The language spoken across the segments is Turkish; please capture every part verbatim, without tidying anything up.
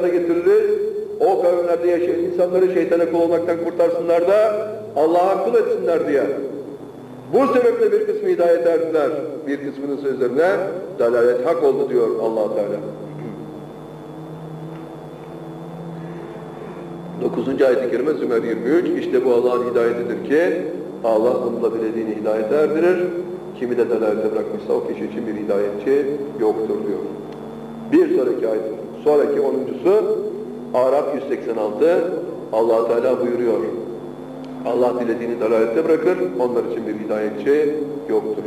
ayağına getiririz. O kavimlerde yaşayan insanları şeytana kul olmaktan kurtarsınlar da Allah'a kul etsinler diye. Bu sebeple bir kısmı hidayet erdiler. Bir kısmının sözlerine dalalet hak oldu diyor Allah Teala. dokuzuncu ayet-i kerime Zümer yirmi üç. İşte bu Allah'ın hidayetidir ki Allah onunla dilediğini hidayete erdirir. Kimi de dalalete bırakmışsa o kişi için bir hidayetçi yoktur diyor. Bir sonraki ayet, sonraki onuncusu Araf yüz seksen altı. Allah Teala buyuruyor. Allah dilediğini dalalette bırakır, onlar için bir hidayetçi yoktur.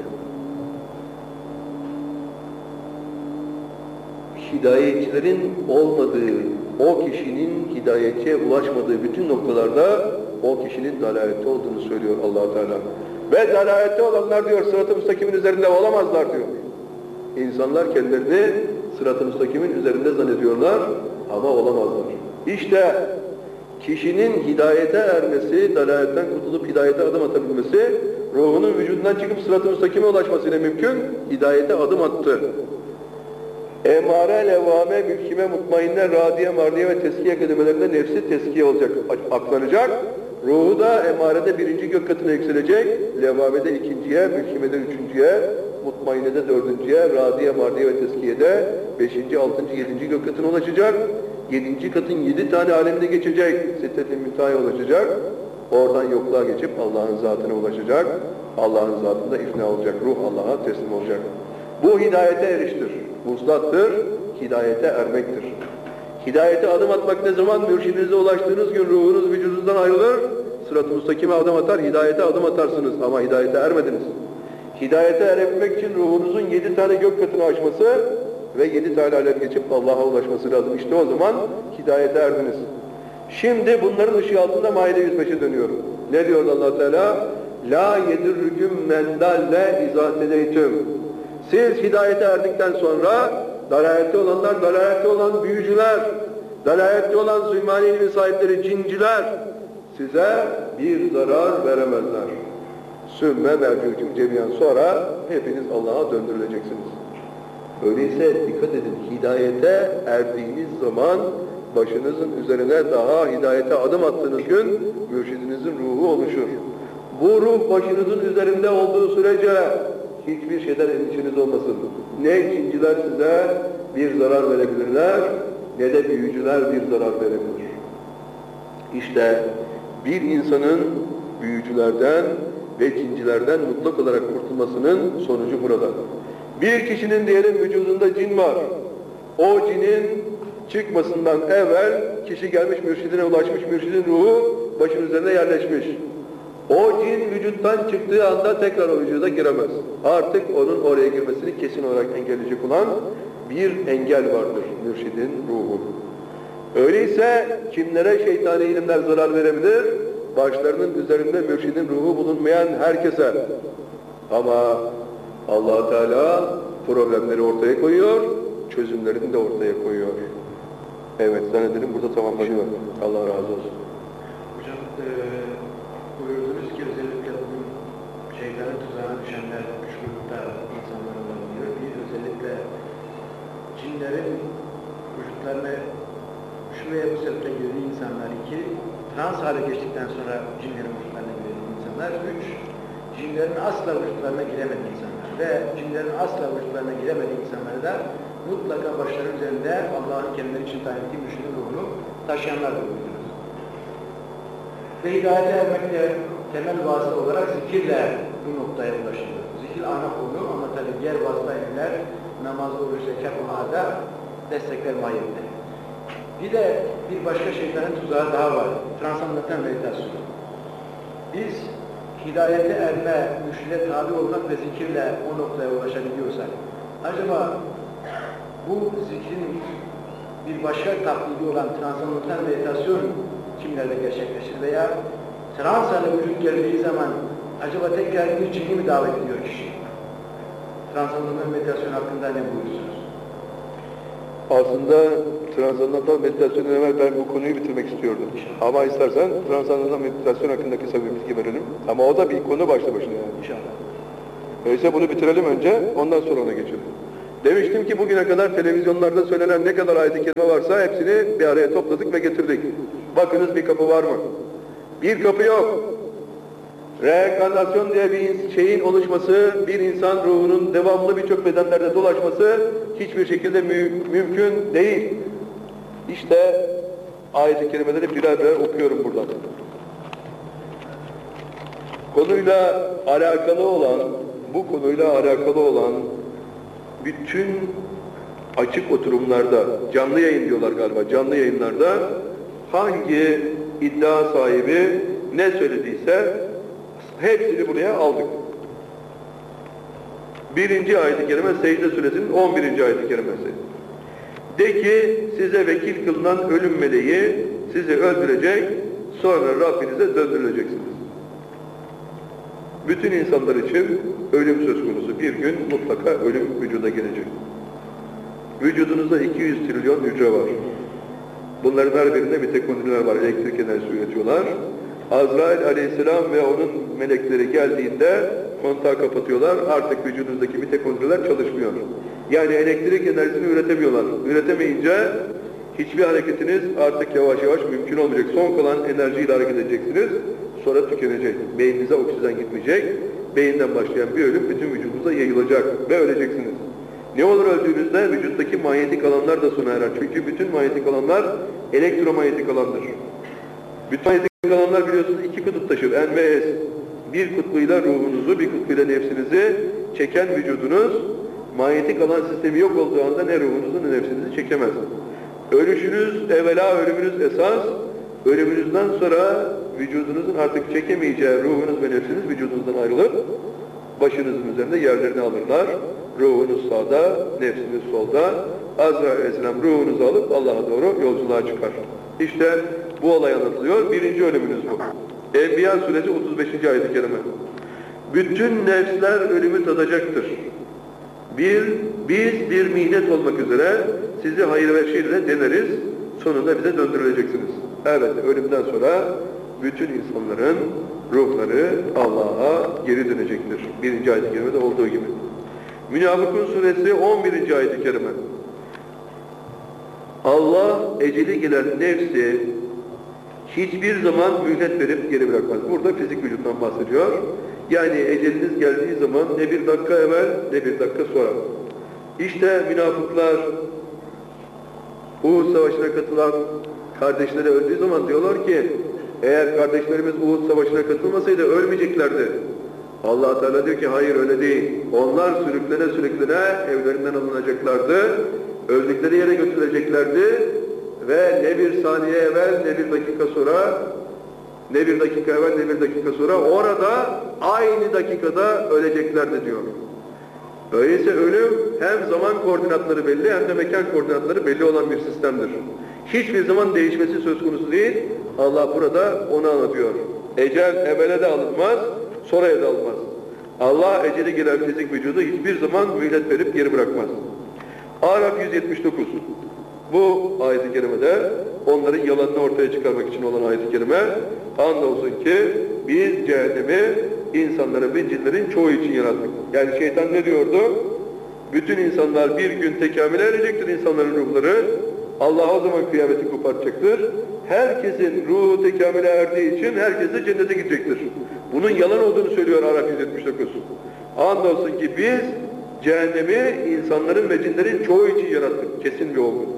Hidayetçilerin olmadığı, o kişinin hidayetçiye ulaşmadığı bütün noktalarda o kişinin dalalette olduğunu söylüyor Allah Teala. Ve dalalette olanlar diyor sırat-ı müstakimin üzerinde olamazlar diyor. İnsanlar kendilerini sırat-ı müstakimin üzerinde zannediyorlar ama olamazlar. İşte kişinin hidayete ermesi, dalaletten kurtulup hidayete adım atabilmesi, ruhunun vücudundan çıkıp sırat-ı müstakime ulaşmasıyla mümkün, hidayete adım attı. Emare, levame, mülkime, mutmainne, radiye, mardiye ve teskiye kelimelerinde nefsi teskiye olacak, aklanacak. Ruhu da emarede birinci gök katına yükselecek, levamede ikinciye, mülkimede üçüncüye, mutmainnede dördüncüye, radiye, mardiye ve teskiyede beşinci, altıncı, yedinci gök katına ulaşacak. Yedinci katın yedi tane alemine geçecek, Siddet-i Münteha'ya ulaşacak. Oradan yokluğa geçip Allah'ın zatına ulaşacak. Allah'ın zatında ifna olacak, ruh Allah'a teslim olacak. Bu hidayete eriştir, vuslattır, hidayete ermektir. Hidayete adım atmak ne zaman? Mürşidinize ulaştığınız gün ruhunuz vücudunuzdan ayrılır, sırat-ı müstakime adım atar, hidayete adım atarsınız ama hidayete ermediniz. Hidayete erebilmek için ruhunuzun yedi tane gök katını aşması ve yedi tane alem geçip Allah'a ulaşması lazım. İşte o zaman hidayete erdiniz. Şimdi bunların ışığı altında Maide yüz beşe dönüyorum. Ne diyor Allah Teala? La yedirrüküm mendalle izahtedeytüm. Siz hidayete erdikten sonra dalalette olanlar, dalalette olan büyücüler, dalalette olan zulmani ilmi sahipleri, cinciler size bir zarar veremezler. Sümme mercûcüm cemiyen, sonra hepiniz Allah'a döndürüleceksiniz. Öyleyse dikkat edin, hidayete erdiğiniz zaman başınızın üzerine daha hidayete adım attığınız gün mürşidinizin ruhu oluşur. Bu ruh başınızın üzerinde olduğu sürece hiçbir şeyden endişeniz olmasın. Ne cinciler size bir zarar verebilirler, ne de büyücüler bir zarar verebilir. İşte bir insanın büyücülerden ve cincilerden mutlak olarak kurtulmasının sonucu burada. Bir kişinin diyelim vücudunda cin var. O cinin çıkmasından evvel kişi gelmiş mürşidine ulaşmış, mürşidin ruhu başının üzerine yerleşmiş. O cin vücuttan çıktığı anda tekrar o vücuda giremez. Artık onun oraya girmesini kesin olarak engelleyecek olan bir engel vardır mürşidin ruhu. Öyleyse kimlere şeytani ilimler zarar verebilir? Başlarının üzerinde mürşidin ruhu bulunmayan herkese. Ama Allah Teala problemleri ortaya koyuyor, çözümlerini de ortaya koyuyor. Evet, zannederim burada tamamlanıyor. Allah razı olsun. Hocam, e, buyurdunuz ki özellikle bugün şeytanın tuzağına düşenler üç grupta insanlar olabiliyor. Bir, özellikle cinlerin vücutlarına şu veya bu sebeple girdiği insanlar. İki, trans hale geçtikten sonra cinlerin vücutlarına girdiği insanlar. Üç, cinlerin asla vücutlarına giremediği insanlar. Ve cinlerin asla vücutlarına giremediği insanları da mutlaka başları üzerinde Allah'ın kendileri için tayin ettiği mürşidin ruhunu taşıyanlar da buluyoruz. Ve hidayete ermekte temel vasıta olarak zikirle bu noktaya ulaşılıyor. Zikir ana konu ama tabi diğer vasıta ilimler, namaz, oruç, zekat, da destekler mahiyette. Bir de bir başka şeytanın tuzağı daha var. Transandantal meditasyon. Biz hidayete erme, mürşide tabi olmak ve zikirle o noktaya ulaşabiliyorsak, acaba bu zikrin bir başka taklidi olan transandantal meditasyon kimlerde gerçekleşir veya trans hale vücut geldiği zaman acaba tekrar bir cini mi davet ediyor kişi? Transandantal meditasyon hakkında ne buyursunuz? Aslında transandantal meditasyonun evvel ben bu konuyu bitirmek istiyordum. Ama istersen transandantal meditasyon hakkında kısa bir bilgi verelim. Ama o da bir konu başlı başına yani. İnşallah. Öyleyse bunu bitirelim önce, ondan sonra ona geçelim. Demiştim ki bugüne kadar televizyonlarda söylenen ne kadar ayet-i kerime varsa hepsini bir araya topladık ve getirdik. Bakınız bir kapı var mı? Bir kapı yok. Reenkarnasyon diye bir şeyin oluşması, bir insan ruhunun devamlı birçok bedenlerde dolaşması hiçbir şekilde mü mümkün değil. İşte ayet-i kerimeleri birer birer okuyorum buradan. Konuyla alakalı olan, bu konuyla alakalı olan bütün açık oturumlarda, canlı yayın diyorlar galiba, canlı yayınlarda hangi iddia sahibi ne söylediyse hepsini buraya aldık. Birinci ayet-i kerime Secde Suresinin on birinci ayet-i kerimesi. De ki size vekil kılınan ölüm meleği sizi öldürecek, sonra Rabbinize döndürüleceksiniz. Bütün insanlar için ölüm söz konusu. Bir gün mutlaka ölüm vücuda gelecek. Vücudunuzda iki yüz trilyon hücre var. Bunların her birinde mitokondriler var, elektrik enerjisi üretiyorlar. Azrail aleyhisselam ve onun melekleri geldiğinde kontağı kapatıyorlar. Artık vücudunuzdaki mitokondriler çalışmıyor. Yani elektrik enerjisini üretemiyorlar. Üretemeyince hiçbir hareketiniz artık yavaş yavaş mümkün olmayacak. Son kalan enerjiyle hareket edeceksiniz. Sonra tükenecek. Beyninize oksijen gitmeyecek. Beyinden başlayan bir ölüm bütün vücudunuza yayılacak ve öleceksiniz. Ne olur öldüğünüzde vücuttaki manyetik alanlar da sona erer. Çünkü bütün manyetik alanlar elektromanyetik alandır. Bütün manyetik alanlar biliyorsunuz iki kutup taşır. N ve S. Bir kutbuyla ruhunuzu, bir kutbuyla nefsinizi çeken vücudunuz, manyetik alan sistemi yok olduğu anda ne ruhunuzu ne nefsinizi çekemez. Ölüşünüz, evvela ölümünüz esas, ölümünüzden sonra vücudunuzun artık çekemeyeceği ruhunuz ve nefsiniz vücudunuzdan ayrılıp başınızın üzerinde yerlerini alırlar. Ruhunuz sağda, nefsiniz solda. Azrail aleyhisselam ruhunuzu alıp Allah'a doğru yolculuğa çıkar. İşte bu olay anlatılıyor. Birinci ölümünüz bu. Enbiya suresi otuz beşinci ayet-i kerime. Bütün nefsler ölümü tadacaktır. Bir, biz bir mihnet olmak üzere sizi hayır ve şerle deneriz. Sonunda bize döndürüleceksiniz. Evet, ölümden sonra bütün insanların ruhları Allah'a geri dönecektir. Birinci ayet-i kerimede olduğu gibi. Münafıkun suresi on birinci ayet-i kerime. Allah eceli gelen nefsi hiçbir zaman mühlet verip geri bırakmaz. Burada fizik vücuttan bahsediyor. Yani eceliniz geldiği zaman ne bir dakika evvel ne bir dakika sonra. İşte münafıklar Uhud Savaşı'na katılan kardeşleri öldüğü zaman diyorlar ki eğer kardeşlerimiz Uhud Savaşı'na katılmasaydı ölmeyeceklerdi. Allah Teala diyor ki hayır öyle değil. Onlar sürüklene sürüklene evlerinden alınacaklardı. Öldükleri yere götürüleceklerdi ve ne bir saniye evvel ne bir dakika sonra ne bir dakika evvel ne bir dakika sonra orada aynı dakikada öleceklerdi diyor. Öyleyse ölüm hem zaman koordinatları belli hem de mekan koordinatları belli olan bir sistemdir. Hiçbir zaman değişmesi söz konusu değil. Allah burada onu anlatıyor. Ecel evvele de alınmaz, sonraya da alınmaz. Allah eceli gelen fizik vücudu hiçbir zaman mühlet verip geri bırakmaz. Araf yüz yetmiş dokuz. Bu ayet-i kerimede onların yalanını ortaya çıkarmak için olan ayet-i kerime andolsun ki biz cehennemi insanların ve cinlerin çoğu için yarattık. Yani şeytan ne diyordu? Bütün insanlar bir gün tekamüle erecektir insanların ruhları. Allah o zaman kıyameti kopartacaktır. Herkesin ruhu tekamüle erdiği için herkes de cennete gidecektir. Bunun yalan olduğunu söylüyor Araf yüz yetmiş dokuz. Andolsun ki biz cehennemi insanların ve cinlerin çoğu için yarattık. Kesin bir olgu.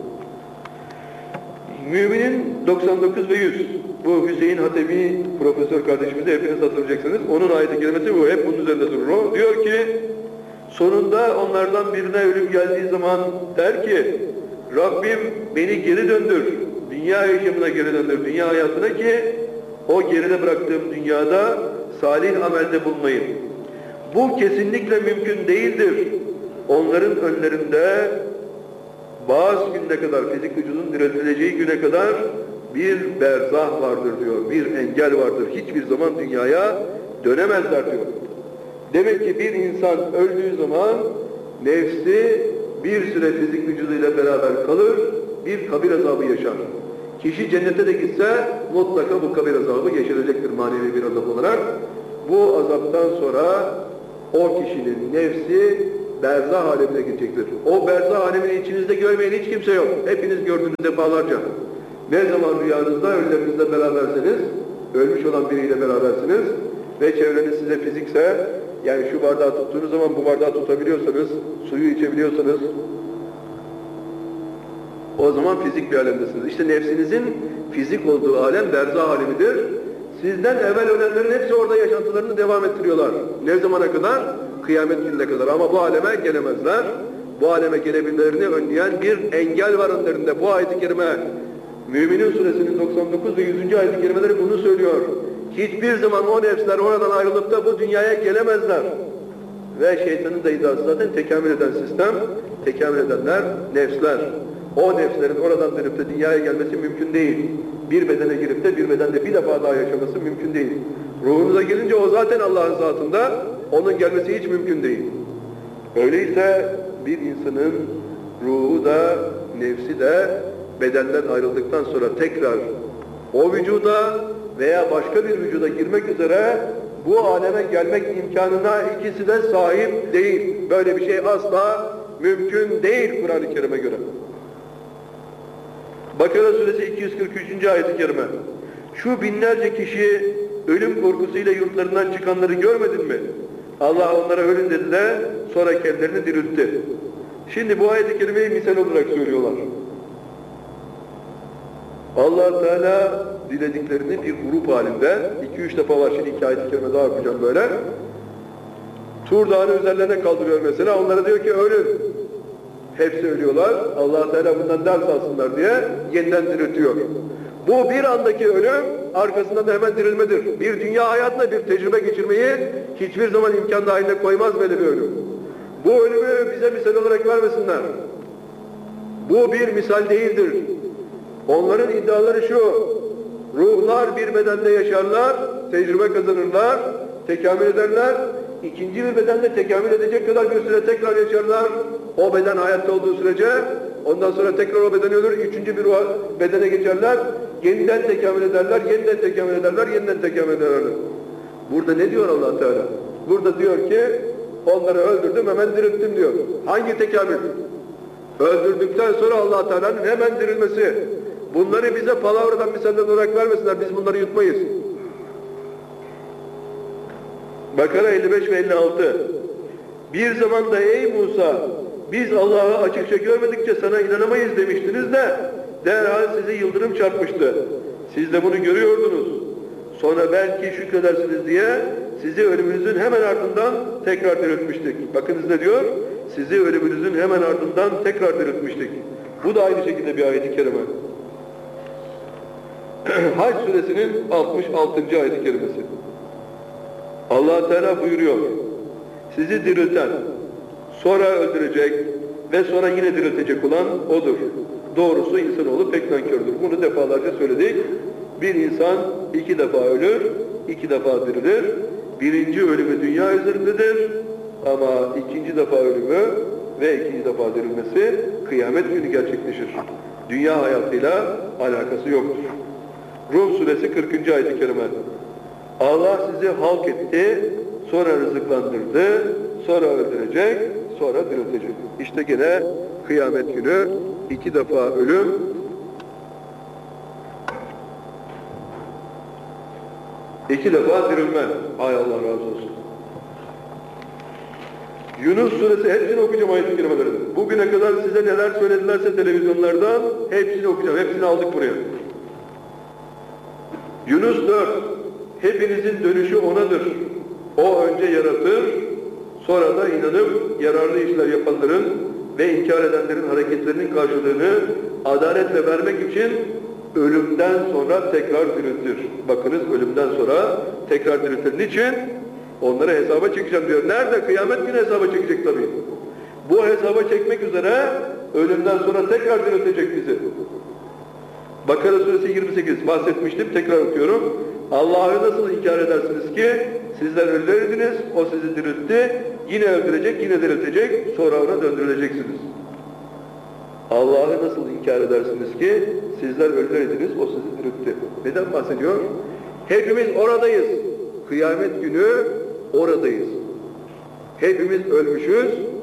Müminin doksan dokuz ve yüz. Bu Hüseyin Hatebi profesör kardeşimize hepiniz hatırlayacaksınız. Onun ayet-i kerimesi bu. Hep bunun üzerinde durur o. Diyor ki sonunda onlardan birine ölüm geldiği zaman der ki Rabbim beni geri döndür. Dünya yaşamına geri döndür. Dünya hayatına ki o geride bıraktığım dünyada salih amelde bulunayım. Bu kesinlikle mümkün değildir. Onların önlerinde bazı gününe kadar, fizik vücudun diriltileceği güne kadar bir berzah vardır diyor, bir engel vardır. Hiçbir zaman dünyaya dönemezler diyor. Demek ki bir insan öldüğü zaman nefsi bir süre fizik vücuduyla beraber kalır, bir kabir azabı yaşar. Kişi cennete de gitse mutlaka bu kabir azabı yaşanacaktır manevi bir azap olarak. Bu azaptan sonra o kişinin nefsi berzah alemine gidecektir. O berzah alemini içinizde görmeyen hiç kimse yok. Hepiniz gördünüz defalarca. Ne zaman rüyanızda ölülerinizle beraberseniz, ölmüş olan biriyle berabersiniz ve çevreniz size fizikse, yani şu bardağı tuttuğunuz zaman bu bardağı tutabiliyorsanız, suyu içebiliyorsanız, o zaman fizik bir alemdesiniz. İşte nefsinizin fizik olduğu alem berzah alemidir. Sizden evvel ölenlerin hepsi orada yaşantılarını devam ettiriyorlar. Ne zamana kadar? Kıyamet gününe kadar. Ama bu aleme gelemezler. Bu aleme gelebilmelerini önleyen bir engel var önlerinde. Bu ayet-i kerime, Mü'minin suresinin doksan dokuz ve yüzüncü ayet-i kerimeleri bunu söylüyor. Hiçbir zaman o nefsler oradan ayrılıp da bu dünyaya gelemezler. Ve şeytanın da iddiası zaten tekamül eden sistem, tekamül edenler nefsler. O nefslerin oradan dönüp de dünyaya gelmesi mümkün değil. Bir bedene girip de bir bedende bir defa daha yaşaması mümkün değil. Ruhunuza gelince o zaten Allah'ın zatında, onun gelmesi hiç mümkün değil. Öyleyse bir insanın ruhu da, nefsi de bedenden ayrıldıktan sonra tekrar o vücuda veya başka bir vücuda girmek üzere bu aleme gelmek imkanına ikisi de sahip değil. Böyle bir şey asla mümkün değil Kur'an-ı Kerim'e göre. Bakara suresi iki yüz kırk üçüncü ayet-i kerime. Şu binlerce kişi ölüm korkusuyla yurtlarından çıkanları görmedin mi? Allah onlara ölün dedi de sonra kendilerini diriltti. Şimdi bu ayet-i kerimeyi misal olarak söylüyorlar. Allah Teala dilediklerini bir grup halinde, iki üç defa var, şimdi iki ayet-i kerime daha okuyacağım böyle. Tur Dağı'nı üzerlerine kaldırıyor mesela, onlara diyor ki ölün. Hepsi ölüyorlar. Allah Teala bundan ders alsınlar diye yeniden diriltiyor. Bu bir andaki ölüm, arkasından da hemen dirilmedir. Bir dünya hayatında bir tecrübe geçirmeyi hiçbir zaman imkan dahiline koymaz böyle bir ölüm. Bu ölümü bize misal olarak vermesinler. Bu bir misal değildir. Onların iddiaları şu: ruhlar bir bedende yaşarlar, tecrübe kazanırlar, tekamül ederler. İkinci bir bedende tekamül edecek kadar bir süre tekrar yaşarlar. O beden hayatta olduğu sürece, ondan sonra tekrar o beden ölür, üçüncü bir bedene geçerler, yeniden tekamül ederler, yeniden tekamül ederler, yeniden tekamül ederler. Burada ne diyor Allah Teala? Burada diyor ki, onları öldürdüm, hemen dirilttim diyor. Hangi tekamül? Öldürdükten sonra Allah Teala'nın hemen dirilmesi. Bunları bize palavradan misaller olarak vermesinler, biz bunları yutmayız. Bakara elli beş ve elli altı. Bir zaman da ey Musa, biz Allah'ı açıkça görmedikçe sana inanamayız demiştiniz de derhal sizi yıldırım çarpmıştı. Siz de bunu görüyordunuz. Sonra belki şükredersiniz diye sizi ölümünüzün hemen ardından tekrar diriltmiştik. Bakınız ne diyor? Sizi ölümünüzün hemen ardından tekrar diriltmiştik. Bu da aynı şekilde bir ayet-i kerime. Hac suresinin altmış altıncı ayet-i kerimesi. Allah Teala buyuruyor, sizi dirilten, sonra öldürecek ve sonra yine diriltecek olan O'dur. Doğrusu insanoğlu pek nankördür. Bunu defalarca söyledik. Bir insan iki defa ölür, iki defa dirilir. Birinci ölümü dünya üzerindedir ama ikinci defa ölümü ve ikinci defa dirilmesi kıyamet günü gerçekleşir. Dünya hayatıyla alakası yoktur. Rum suresi kırkıncı ayet-i kerime. Allah sizi halk etti, sonra rızıklandırdı, sonra öldürecek, sonra diriltecek. İşte gene kıyamet günü iki defa ölüm, iki defa dirilme. Hay Allah razı olsun. Yunus suresi, hepsini okuyacağım ayet-i kerimelerin. Bugüne kadar size neler söyledilerse televizyonlardan hepsini okuyacağım, hepsini aldık buraya. Yunus dört. Hepinizin dönüşü O'nadır. O önce yaratır, sonra da inanıp yararlı işler yapanların ve inkar edenlerin hareketlerinin karşılığını adaletle vermek için ölümden sonra tekrar diriltir. Bakınız, ölümden sonra tekrar diriltir. Niçin? Onları hesaba çekeceğim diyor. Nerede? Kıyamet günü hesaba çekecek tabii. Bu hesaba çekmek üzere ölümden sonra tekrar diriltecek bizi. Bakara suresi yirmi sekiz, bahsetmiştim, tekrar okuyorum. Allah'ı nasıl inkar edersiniz ki sizler ölüydünüz, o sizi diriltti, yine öldürecek, yine diriltecek, sonra ona döndürüleceksiniz. Allah'ı nasıl inkar edersiniz ki sizler ölüydünüz, o sizi diriltti. Neden bahsediyor? Hepimiz oradayız. Kıyamet günü oradayız. Hepimiz ölmüşüz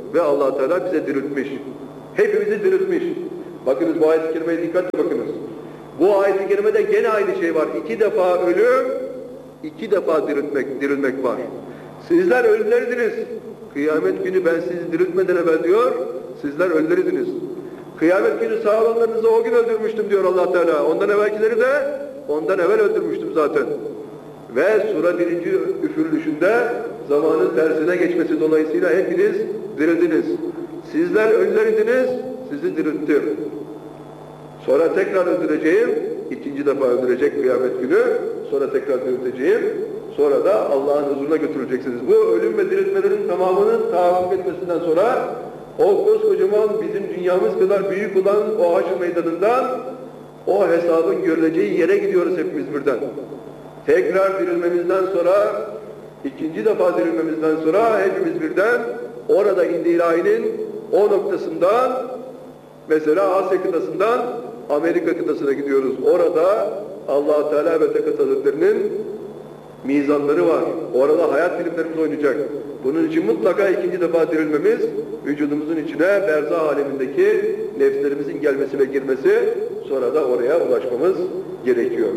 ve Allah Teala bize diriltmiş. Hepimizi diriltmiş. Bakınız bu ayet-i kerimeye dikkatle bakınız. Bu ayet-i kerimede gene aynı şey var. İki defa ölüm, iki defa diriltmek, dirilmek var. Sizler ölülerdiniz. Kıyamet günü ben sizi diriltmeden evvel diyor, sizler ölülerdiniz. Kıyamet günü sağ olanlarınızı o gün öldürmüştüm diyor Allah Teala. Ondan evvelkileri de ondan evvel öldürmüştüm zaten. Ve sura birinci üfürülüşünde zamanın tersine geçmesi dolayısıyla hepiniz dirildiniz. Sizler ölüleydiniz, sizi dirilttim. Sonra tekrar öldüreceğim, ikinci defa öldürecek kıyamet günü, sonra tekrar dirilteceğim, sonra da Allah'ın huzuruna götüreceksiniz. Bu ölüm ve diriltmelerin tamamının tahakkuk etmesinden sonra o koskocaman bizim dünyamız kadar büyük olan o haşr meydanından o hesabın görüleceği yere gidiyoruz hepimiz birden. Tekrar dirilmemizden sonra, ikinci defa dirilmemizden sonra hepimiz birden orada indi ilahinin o noktasından, mesela Asya kıtasından Amerika kıtasına gidiyoruz. Orada Allah Teala ve Tekaddes Hazretleri'nin mizanları var. Orada hayat filmlerimiz oynayacak. Bunun için mutlaka ikinci defa dirilmemiz, vücudumuzun içine berzah alemindeki nefslerimizin gelmesi ve girmesi, sonra da oraya ulaşmamız gerekiyor.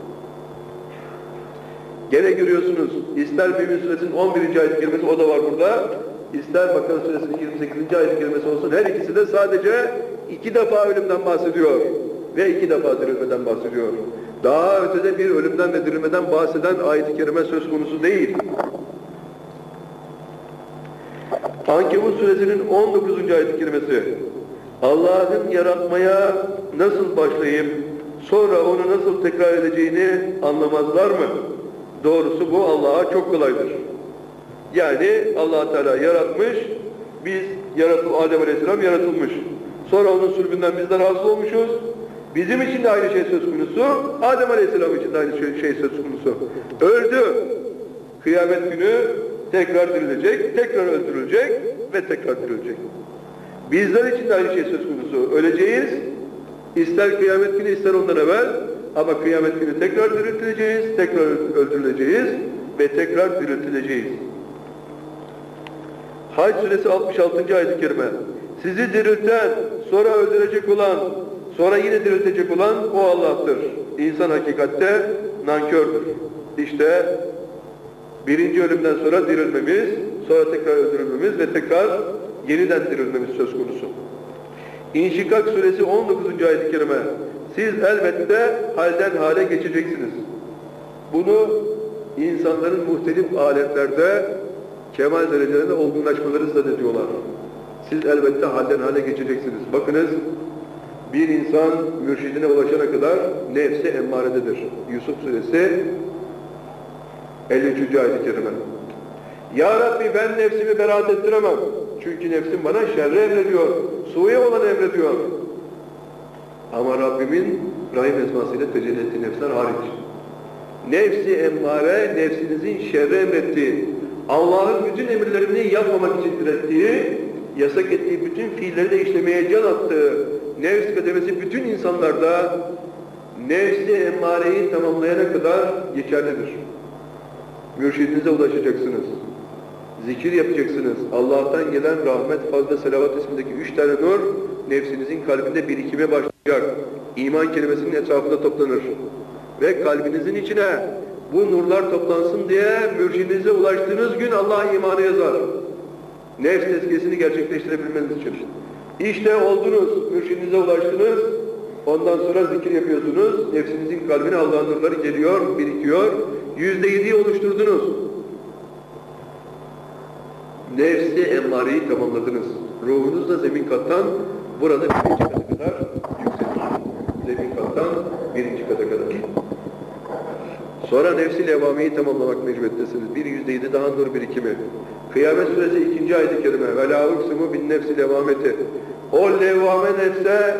Gene görüyorsunuz, ister Mümin Suresinin on birinci ayet-i kerimesi, o da var burada, ister Bakara Suresinin yirmi sekizinci ayet-i kerimesi olsun, her ikisi de sadece iki defa ölümden bahsediyor ve iki defa dirilmeden bahsediyor. Daha ötede bir ölümden ve dirilmeden bahseden ayet-i kerime söz konusu değil. Ankebut Suresinin on dokuzuncu ayet-i kerimesi, Allah'ın yaratmaya nasıl başlayıp sonra onu nasıl tekrar edeceğini anlamazlar mı? Doğrusu bu Allah'a çok kolaydır. Yani Allah Teala yaratmış, biz yaratıl Adem Aleyhisselam yaratılmış. Sonra onun sülbünden bizler hasıl olmuşuz. Bizim için de aynı şey söz konusu, Adem Aleyhisselam için de aynı şey, şey söz konusu. Öldü. Kıyamet günü tekrar dirilecek, tekrar öldürülecek ve tekrar dirilecek. Bizler için de aynı şey söz konusu. Öleceğiz, ister kıyamet günü ister ondan evvel, ama kıyamet günü tekrar diriltileceğiz, tekrar öldürüleceğiz ve tekrar diriltileceğiz. Hac Suresi altmış altıncı ayet-i kerime. Sizi dirilten, sonra öldürecek olan, sonra yine diriltecek olan o Allah'tır. İnsan hakikatte nankördür. İşte birinci ölümden sonra dirilmemiz, sonra tekrar öldürülmemiz ve tekrar yeniden dirilmemiz söz konusu. İnşikak Suresi on dokuzuncu ayet-i kerime. Siz elbette halden hale geçeceksiniz. Bunu insanların muhtelif aletlerde kemal derecelerinde olgunlaşmaları zannediyorlar. Siz elbette halden hale geçeceksiniz. Bakınız, bir insan mürşidine ulaşana kadar nefsi emmarededir. Yusuf Suresi elli üçüncü ayet-i kerime. Ya Rabbi ben nefsimi beraat ettiremem. Çünkü nefsim bana şerri emrediyor. Su'ya olan emrediyor. Ama Rabbimin Rahim esmasıyla tecelli ettiği nefsler hariç. Nefsi emmare, nefsinizin şerri emrettiği, Allah'ın bütün emirlerini yapmamak için direttiği, yasak ettiği bütün fiilleri de işlemeye can attığı nefs kademesi bütün insanlarda nefsi emmareyi tamamlayana kadar geçerlidir. Mürşidinize ulaşacaksınız. Zikir yapacaksınız. Allah'tan gelen rahmet, fazla, selavat ismindeki üç tane nur nefsinizin kalbinde birikime başlayacak. İman kelimesinin etrafında toplanır. Ve kalbinizin içine bu nurlar toplansın diye mürşidinize ulaştığınız gün Allah imanı yazar. Nefs tezkiyesini gerçekleştirebilmeniz için. İşte oldunuz, mürşidinize ulaştınız. Ondan sonra zikir yapıyorsunuz. Nefsinizin kalbine Allah'ın nurları geliyor, birikiyor. Yüzde yediyi oluşturdunuz. Nefsi emmareyi tamamladınız. Ruhunuz da zemin kattan burada birinci kata kadar yükselir. Zemin kattan birinci kata kadar. Sonra nefsi levvameyi tamamlamak mecburiyettesiniz. Bir yüzde yedi daha nur birikimi. Kıyamet Suresi ikinci ayet-i kerime. Ve la uksimu bin nefsi levvameti. O levvame nefse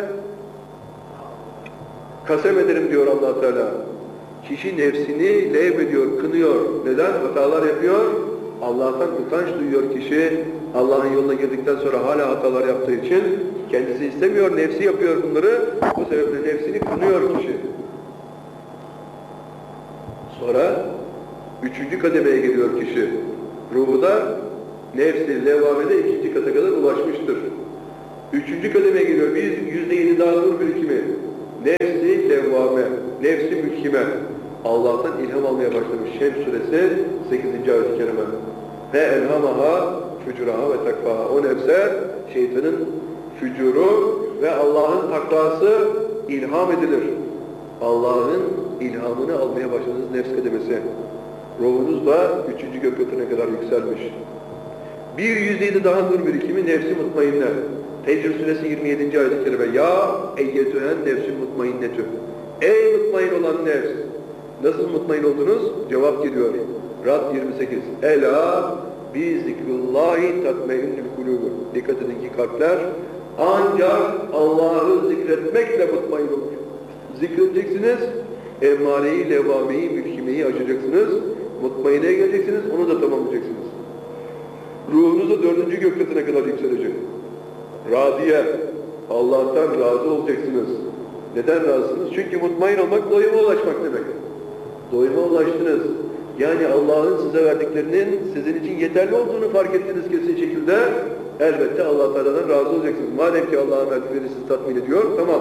kasem ederim diyor Allah Teala. Kişi nefsini levh ediyor, kınıyor. Neden? Hatalar yapıyor. Allah'tan utanç duyuyor kişi. Allah'ın yoluna girdikten sonra hala hatalar yaptığı için kendisi istemiyor, nefsi yapıyor bunları. Bu sebeple nefsini kınıyor kişi. Sonra üçüncü kademeye geliyor kişi. Ruhu da Nefs-i levvamede ikinci kata kadar ulaşmıştır. Üçüncü kademeye geliyor. Biz yüzde yedi daha nur birikimi. Nefs-i levvame, nefs-i mülkime. Allah'tan ilham almaya başlamış. Şems suresi sekizinci ayet-i kerime. Ve elhamaha fücuraha ve takvaha. O nefse şeytanın fücuru ve Allah'ın takvası ilham edilir. Allah'ın ilhamını almaya başladığınız nefs kademesi. Ruhunuz da üçüncü gök katına kadar yükselmiş. Bir yüzde yedi daha nur birikimi nefsi mutmainne. Fecr suresi yirmi yedinci ayet-i kerime. Ya eyyetühen nefsi mutmainnetü. Ey mutmain olan nefs. Nasıl mutmain oldunuz? Cevap geliyor. Rad yirmi sekiz. Ela bi zikrullahi tatmeinnül kulûbü. Dikkat edin ki kalpler ancak Allah'ı zikretmekle mutmain olur. Zikredeceksiniz, emmare-i, levvame-i, mülkimeyi açacaksınız, mutmaineye geleceksiniz, onu da tamamlayacaksınız. Ruhunuz da dördüncü gök katına kadar yükselecek. Radiye, Allah'tan razı olacaksınız. Neden razısınız? Çünkü mutmain olmak, doyuma ulaşmak demek. Doyuma ulaştınız. Yani Allah'ın size verdiklerinin sizin için yeterli olduğunu fark ettiniz kesin şekilde. Elbette Allah Teala'dan razı olacaksınız. Madem ki Allah'ın verdikleri sizi tatmin ediyor, tamam.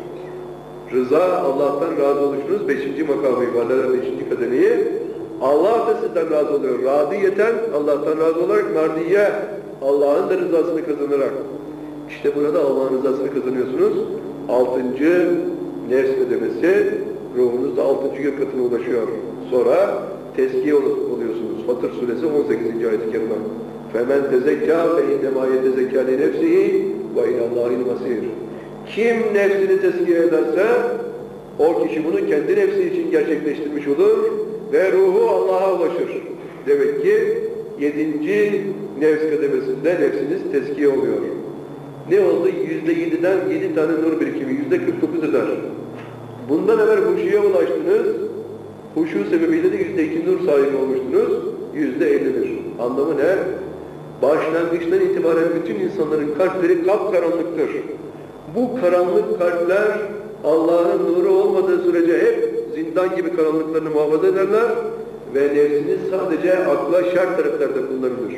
Rıza, Allah'tan razı oluşunuz beşinci makamı ifadeler, beşinci kademeyi. Allah da sizden razı oluyor. Radiyeten, Allah'tan razı olarak, mardiye, Allah'ın da rızasını kazanarak. İşte burada Allah'ın rızasını kazanıyorsunuz. Altıncı nefs kademesi, ruhunuzda altıncı gök katına ulaşıyor. Sonra tezkiye oluyorsunuz. Fatır suresi on sekizinci ayet-i kerime. فَمَنْ تَزَكَّى فَاِنَّمَا يَتَزَكَّى لِنَفْسِهِ وَاِلَى اللّٰهِ الْمَصِيرِ. Kim nefsini tezkiye ederse, o kişi bunu kendi nefsi için gerçekleştirmiş olur ve ruhu Allah'a ulaşır. Demek ki yedinci nefs kademesinde nefsiniz tezkiye oluyor. Ne oldu? Yüzde yediden yedi tane nur birikimi, yüzde kırk dokuz eder. Bundan evvel huşuya ulaştınız, huşu sebebiyle de yüzde iki nur sahibi olmuştunuz, yüzde elli bir. Anlamı ne? Başlangıçtan itibaren bütün insanların kalpleri kapkaranlıktır. Bu karanlık kalpler Allah'ın nuru olmadığı sürece hep zindan gibi karanlıklarını muhafaza ederler ve nefsiniz sadece akla şer taraflarda kullanılır.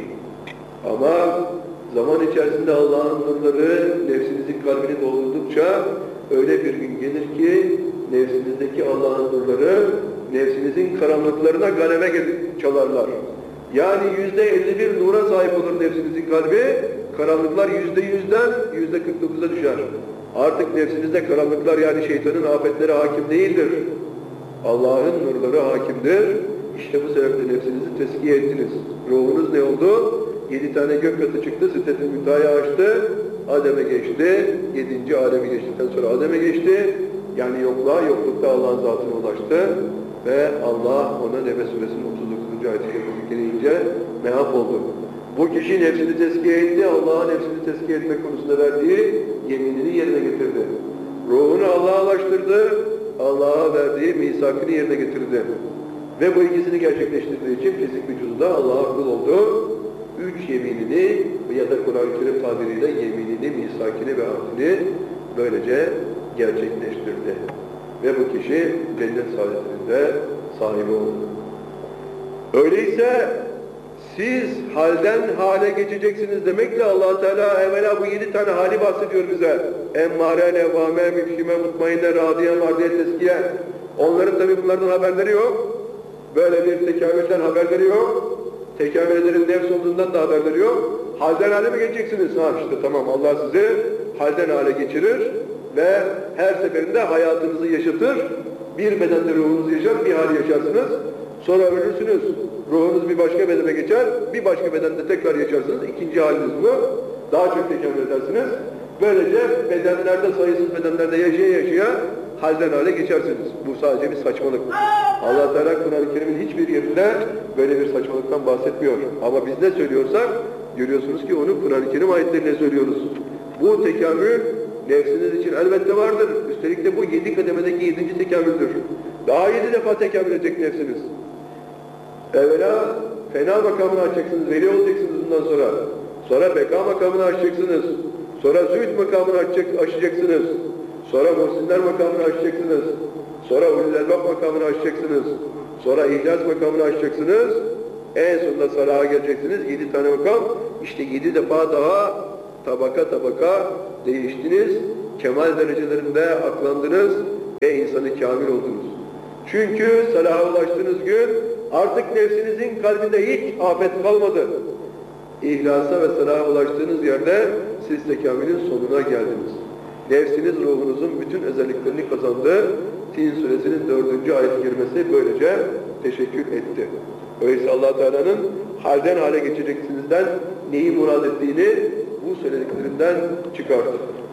Ama zaman içerisinde Allah'ın nurları nefsinizin kalbini doldurdukça öyle bir gün gelir ki nefsinizdeki Allah'ın nurları nefsinizin karanlıklarına galebe çalarlar. Yani yüzde elli bir nura sahip olur nefsinizin kalbi, karanlıklar yüzde yüzden yüzde kırk dokuza düşer. Artık nefsinizde karanlıklar yani şeytanın afetleri hakim değildir. Allah'ın nurları hakimdir. İşte bu sebeple nefsinizi teskiye ettiniz. Ruhunuz ne oldu? Yedi tane gök katı çıktı, Sidret-i Münteha'yı açtı, Adem'e geçti, yedinci alemi geçtikten sonra Adem'e geçti. Yani yokluğa, yoklukta Allah'ın zatına ulaştı ve Allah ona Nebe suresinin otuz dokuzuncu ayet-i gelince mehap oldu. Bu kişi nefsini tezkiye etti, Allah'a nefsini tezkiye etmek konusunda verdiği yeminini yerine getirdi. Ruhunu Allah'a ulaştırdı, Allah'a verdiği misakını yerine getirdi. Ve bu ikisini gerçekleştirdiği için fizik vücudu da Allah'a kul oldu. Üç yeminini ya da Kur'an-ı Kerim tabiriyle yeminini, misakini ve ahdini böylece gerçekleştirdi. Ve bu kişi cennet saadetinde sahibi oldu. Öyleyse siz halden hale geçeceksiniz demekle Allah Teala evvela bu yedi tane hali bahsediyor bize. Emmare, levvame, müfkime, mutmainne, radiye, mardiye, teskiye. Onların tabi bunlardan haberleri yok. Böyle bir tekamülden haberleri yok. Tekamüllerin nefs olduğundan da haberleri yok. Halden hale mi geçeceksiniz? Ha işte tamam, Allah sizi halden hale geçirir ve her seferinde hayatınızı yaşatır. Bir bedende ruhunuzu yaşar, bir hali yaşarsınız. Sonra ölürsünüz. Ruhunuz bir başka bedene geçer, bir başka bedende tekrar yaşarsınız. İkinci haliniz bu. Daha çok tekamül edersiniz. Böylece bedenlerde, sayısız bedenlerde yaşaya yaşaya halden hale geçersiniz. Bu sadece bir saçmalık. Allah Teala Kur'an-ı Kerim'in hiçbir yerinde böyle bir saçmalıktan bahsetmiyor. Ama biz ne söylüyorsak, görüyorsunuz ki onu Kur'an-ı Kerim ayetlerine söylüyoruz. Bu tekamül nefsiniz için elbette vardır. Üstelik de bu yedi kademedeki yedinci tekamüldür. Daha yedi defa tekamül edecek nefsiniz. Evvela fena makamını açacaksınız, veli olacaksınız bundan sonra. Sonra beka makamını açacaksınız. Sonra zühd makamını açacak, aşacaksınız. Sonra muhsinler makamını açacaksınız. Sonra ulul elbab makamını açacaksınız. Sonra ihlas makamını açacaksınız. En sonunda salaha geleceksiniz. Yedi tane makam. İşte yedi defa daha tabaka tabaka değiştiniz. Kemal derecelerinde aklandınız ve insanı kamil oldunuz. Çünkü salaha ulaştığınız gün artık nefsinizin kalbinde hiç afet kalmadı. İhlasa ve salaha ulaştığınız yerde siz tekamülün sonuna geldiniz. Nefsiniz ruhunuzun bütün özelliklerini kazandı. Tin suresinin dördüncü ayet-i kerimesi böylece teşekkür etti. Öyleyse Allah Teala'nın halden hale geçeceksinizden neyi murad ettiğini bu söylediklerinden çıkarttı.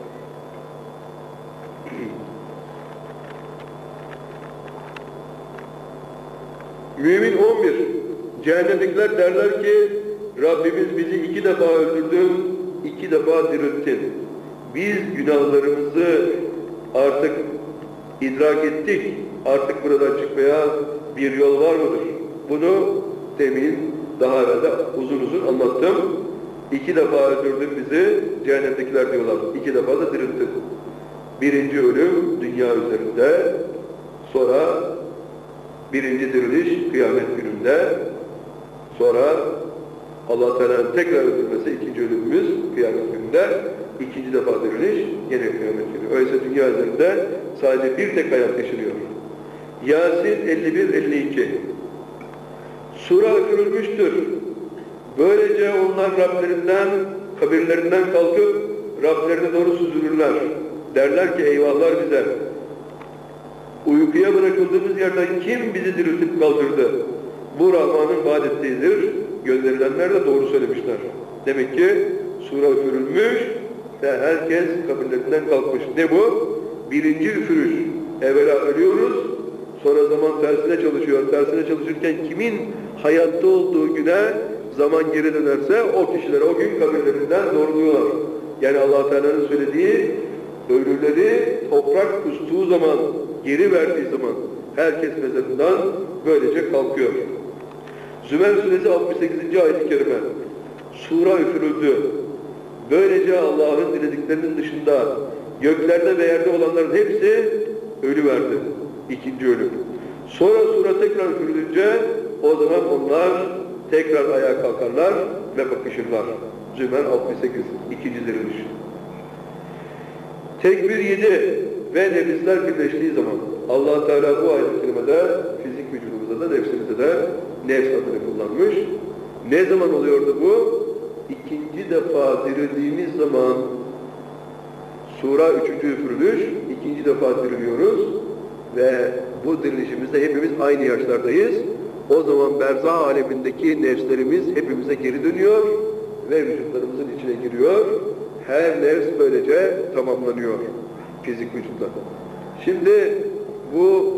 Mümin on bir. Cehennemdekiler derler ki Rabbimiz bizi iki defa öldürdün, iki defa dirilttin. Biz günahlarımızı artık idrak ettik. Artık buradan çıkmaya bir yol var mıdır? Bunu demin daha evvel uzun uzun anlattım. İki defa öldürdün bizi, cehennemdekiler diyorlar. İki defa da dirilttin. Birinci ölüm dünya üzerinde, sonra birinci diriliş kıyamet gününde, sonra Allah Teala'nın tekrar öldürmesi ikinci ölümümüz kıyamet gününde, ikinci defa diriliş yine kıyamet günü. Öyleyse dünya üzerinde sadece bir tek hayat yaşanıyor. Yasin elli bir elli iki. Sura üfürülmüştür. Böylece onlar Rablerinden, kabirlerinden kalkıp Rablerine doğru süzülürler. Derler ki eyvahlar bize. Uykuya bırakıldığımız yerden kim bizi diriltip kaldırdı? Bu Rahman'ın vaat ettiğidir. Gönderilenler de doğru söylemişler. Demek ki sura üfürülmüş ve herkes kabirlerinden kalkmış. Ne bu? Birinci üfürüş. Evvela ölüyoruz, sonra zaman tersine çalışıyor. Tersine çalışırken kimin hayatta olduğu güne zaman geri dönerse o kişileri o gün kabirlerinden doğruluyorlar. Yani Allah Teala'nın söylediği ölüleri toprak kustuğu zaman, geri verdiği zaman herkes mezarından böylece kalkıyor. Zümer suresi altmış sekizinci ayet-i kerime. Sura üfürüldü. Böylece Allah'ın dilediklerinin dışında göklerde ve yerde olanların hepsi ölüverdi. İkinci ölüm. Sonra sura tekrar üfürülünce o zaman onlar tekrar ayağa kalkarlar ve bakışırlar. Zümer altmış sekiz. İkinci diriliş. Tekbir yedi ve nefisler birleştiği zaman Allah Teala bu ayet-i kerimede fizik vücudumuzda da nefsimizde de nefs adını kullanmış. Ne zaman oluyordu bu? İkinci defa dirildiğimiz zaman sura üçüncü üfürülüş, ikinci defa diriliyoruz ve bu dirilişimizde hepimiz aynı yaşlardayız. O zaman berzah alemindeki nefslerimiz hepimize geri dönüyor ve vücutlarımızın içine giriyor. Her nefs böylece tamamlanıyor fizik vücutta. Şimdi bu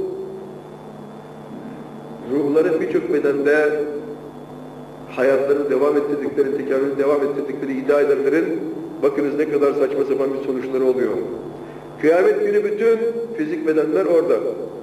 ruhların birçok bedende hayatlarını devam ettirdikleri, tekamülünü devam ettirdikleri iddia edenlerin bakınız ne kadar saçma sapan bir sonuçları oluyor. Kıyamet günü bütün fizik bedenler orada.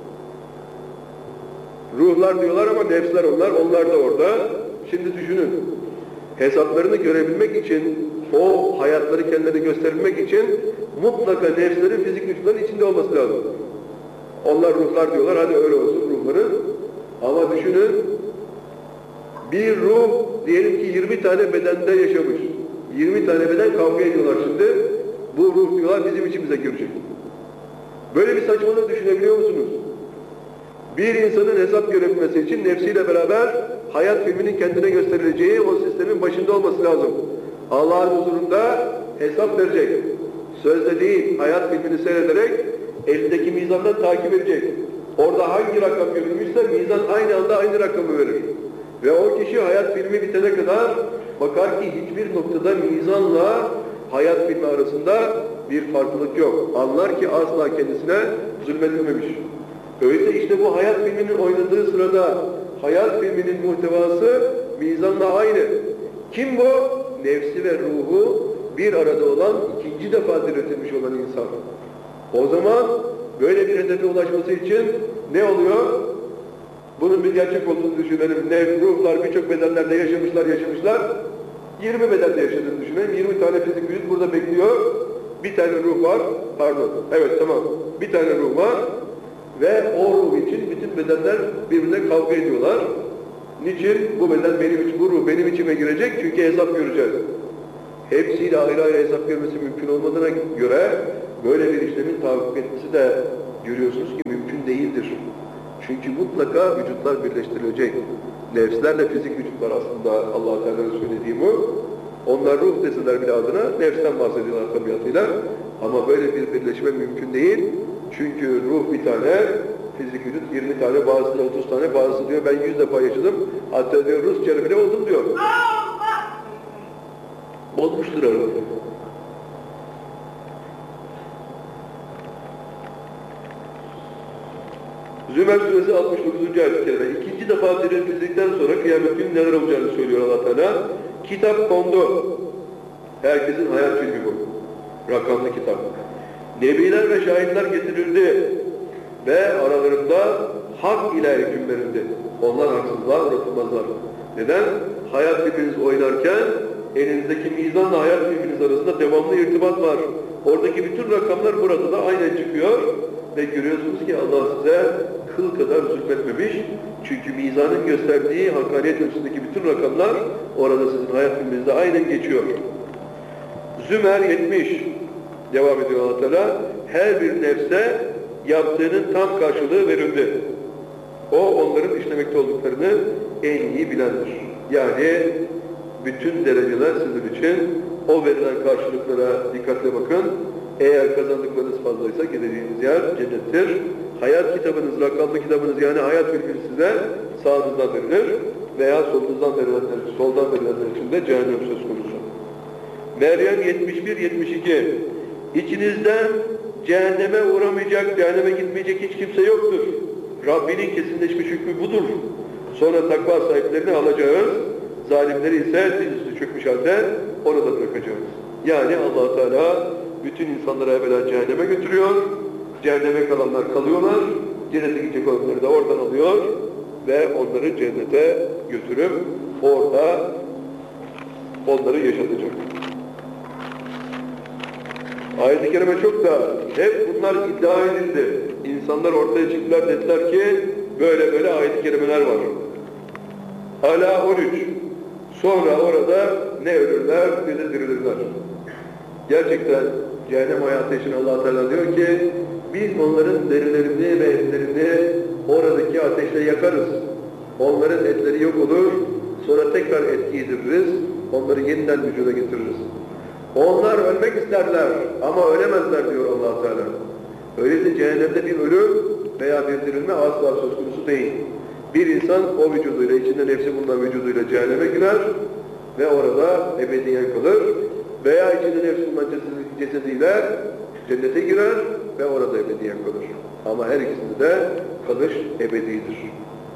Ruhlar diyorlar ama nefsler onlar, onlar da orada. Şimdi düşünün, hesaplarını görebilmek için, o hayatları kendilerine gösterebilmek için mutlaka nefslerin fizik vücutların içinde olması lazım. Onlar ruhlar diyorlar, hadi öyle olsun ruhları. Ama düşünün, bir ruh diyelim ki yirmi tane bedende yaşamış. yirmi tane beden kavga ediyorlar şimdi. Bu ruh diyorlar bizim içimize girecek. Böyle bir saçmalığı düşünebiliyor musunuz? Bir insanın hesap görebilmesi için nefsiyle beraber hayat filminin kendine gösterileceği o sistemin başında olması lazım. Allah'ın huzurunda hesap verecek. Sözde değil, hayat filmini seyrederek elindeki mizandan takip edecek. Orada hangi rakam görülmüşse mizan aynı anda aynı rakamı verir. Ve o kişi hayat filmi bitene kadar bakar ki hiçbir noktada mizanla hayat filmi arasında bir farklılık yok. Anlar ki asla kendisine zulmedilmemiş. Öyleyse işte bu hayat filminin oynadığı sırada hayat filminin muhtevası mizanla aynı. Kim bu? Nefsi ve ruhu bir arada olan, ikinci defa diriltilmiş olan insan. O zaman böyle bir hedefe ulaşması için ne oluyor? Bunun bir gerçek olduğunu düşünelim. Ne, ruhlar birçok bedenlerde yaşamışlar, yaşamışlar. yirmi bedende yaşadığını düşünelim. yirmi tane fizik vücut burada bekliyor. Bir tane ruh var. Pardon. Evet tamam. Bir tane ruh var. Ve o ruh için bütün bedenler birbirine kavga ediyorlar. Niçin? Bu beden benim için, bu ruh benim içime girecek çünkü hesap göreceğiz. Hepsiyle ayrı ayrı hesap görmesi mümkün olmadığına göre böyle bir işlemin tahakkuk etmesi de görüyorsunuz ki mümkün değildir. Çünkü mutlaka vücutlar birleştirilecek. Nefslerle fizik vücutlar aslında Allah-u Teala'nın söylediği bu. Onlar ruh deseler bile adına nefsten bahsediyorlar tabiatıyla. Ama böyle bir birleşme mümkün değil. Çünkü ruh bir tane, fizik vücut yirmi tane, bazısı da otuz tane, bazısı diyor ben yüz defa yaşadım. Hatta diyor Rusça bile oldum diyor. Olmuştur arada. Zümer suresi altmış dokuzuncu ayet-i kerime. İkinci defa diriltildikten sonra kıyamet günü neler olacağını söylüyor Allah Teala. Kitap kondu. Herkesin hayat filmi bu. Rakamlı kitap. Nebiler ve şahitler getirildi. Ve aralarında hak ile hüküm verildi. Onlar haksızlığa uğratılmazlar. Neden? Hayat filminiz oynarken elinizdeki mizanla hayat filminiz arasında devamlı irtibat var. Oradaki bütün rakamlar burada da aynen çıkıyor. Ve görüyorsunuz ki Allah size kıl kadar zulmetmemiş. Çünkü mizanın gösterdiği hakkaniyet ölçüsündeki bütün rakamlar orada sizin hayat filminizde aynen geçiyor. Zümer yetmiş. Devam ediyor Allah Teala. Her bir nefse yaptığının tam karşılığı verildi. O onların işlemekte olduklarını en iyi bilendir. Yani bütün dereceler sizin için o verilen karşılıklara dikkatle bakın. Eğer kazandıklarınız fazlaysa gideceğiniz yer cennettir. Hayat kitabınız, rakamlı kitabınız yani hayat bilgisi size sağınızdan verilir veya solunuzdan verilenler, soldan verilenler için de cehennem söz konusu. Meryem yetmiş bir yetmiş iki. İçinizden cehenneme uğramayacak, cehenneme gitmeyecek hiç kimse yoktur. Rabbinin kesinleşmiş hükmü budur. Sonra takva sahiplerini alacağız. Zalimleri ise dizüstü çökmüş halde orada bırakacağız. Yani Allah Teala bütün insanları evvela cehenneme götürüyor. Cehenneme kalanlar kalıyorlar. Cennete gidecek olanları da oradan alıyor ve onları cennete götürüp orada onları yaşatacak. Ayet-i kerime çok da hep bunlar iddia edildi. İnsanlar ortaya çıktılar dediler ki böyle böyle ayet-i kerimeler var. Ala on üç. Sonra orada ne ölürler ne de dirilirler. Gerçekten cehennem hayatı için Allah Teala diyor ki biz onların derilerini ve etlerini oradaki ateşle yakarız. Onların etleri yok olur. Sonra tekrar et giydiririz. Onları yeniden vücuda getiririz. Onlar ölmek isterler ama ölemezler diyor Allah Teala. Öyleyse cehennemde bir ölüm veya bir dirilme asla söz konusu değil. Bir insan o vücuduyla, içinde nefsi bulunan vücuduyla cehenneme girer ve orada ebediyen kalır. Veya içinde nefsi bulunan cesediyle cennete girer ve orada ebediyen kalır. Ama her ikisinde de kalış ebedidir.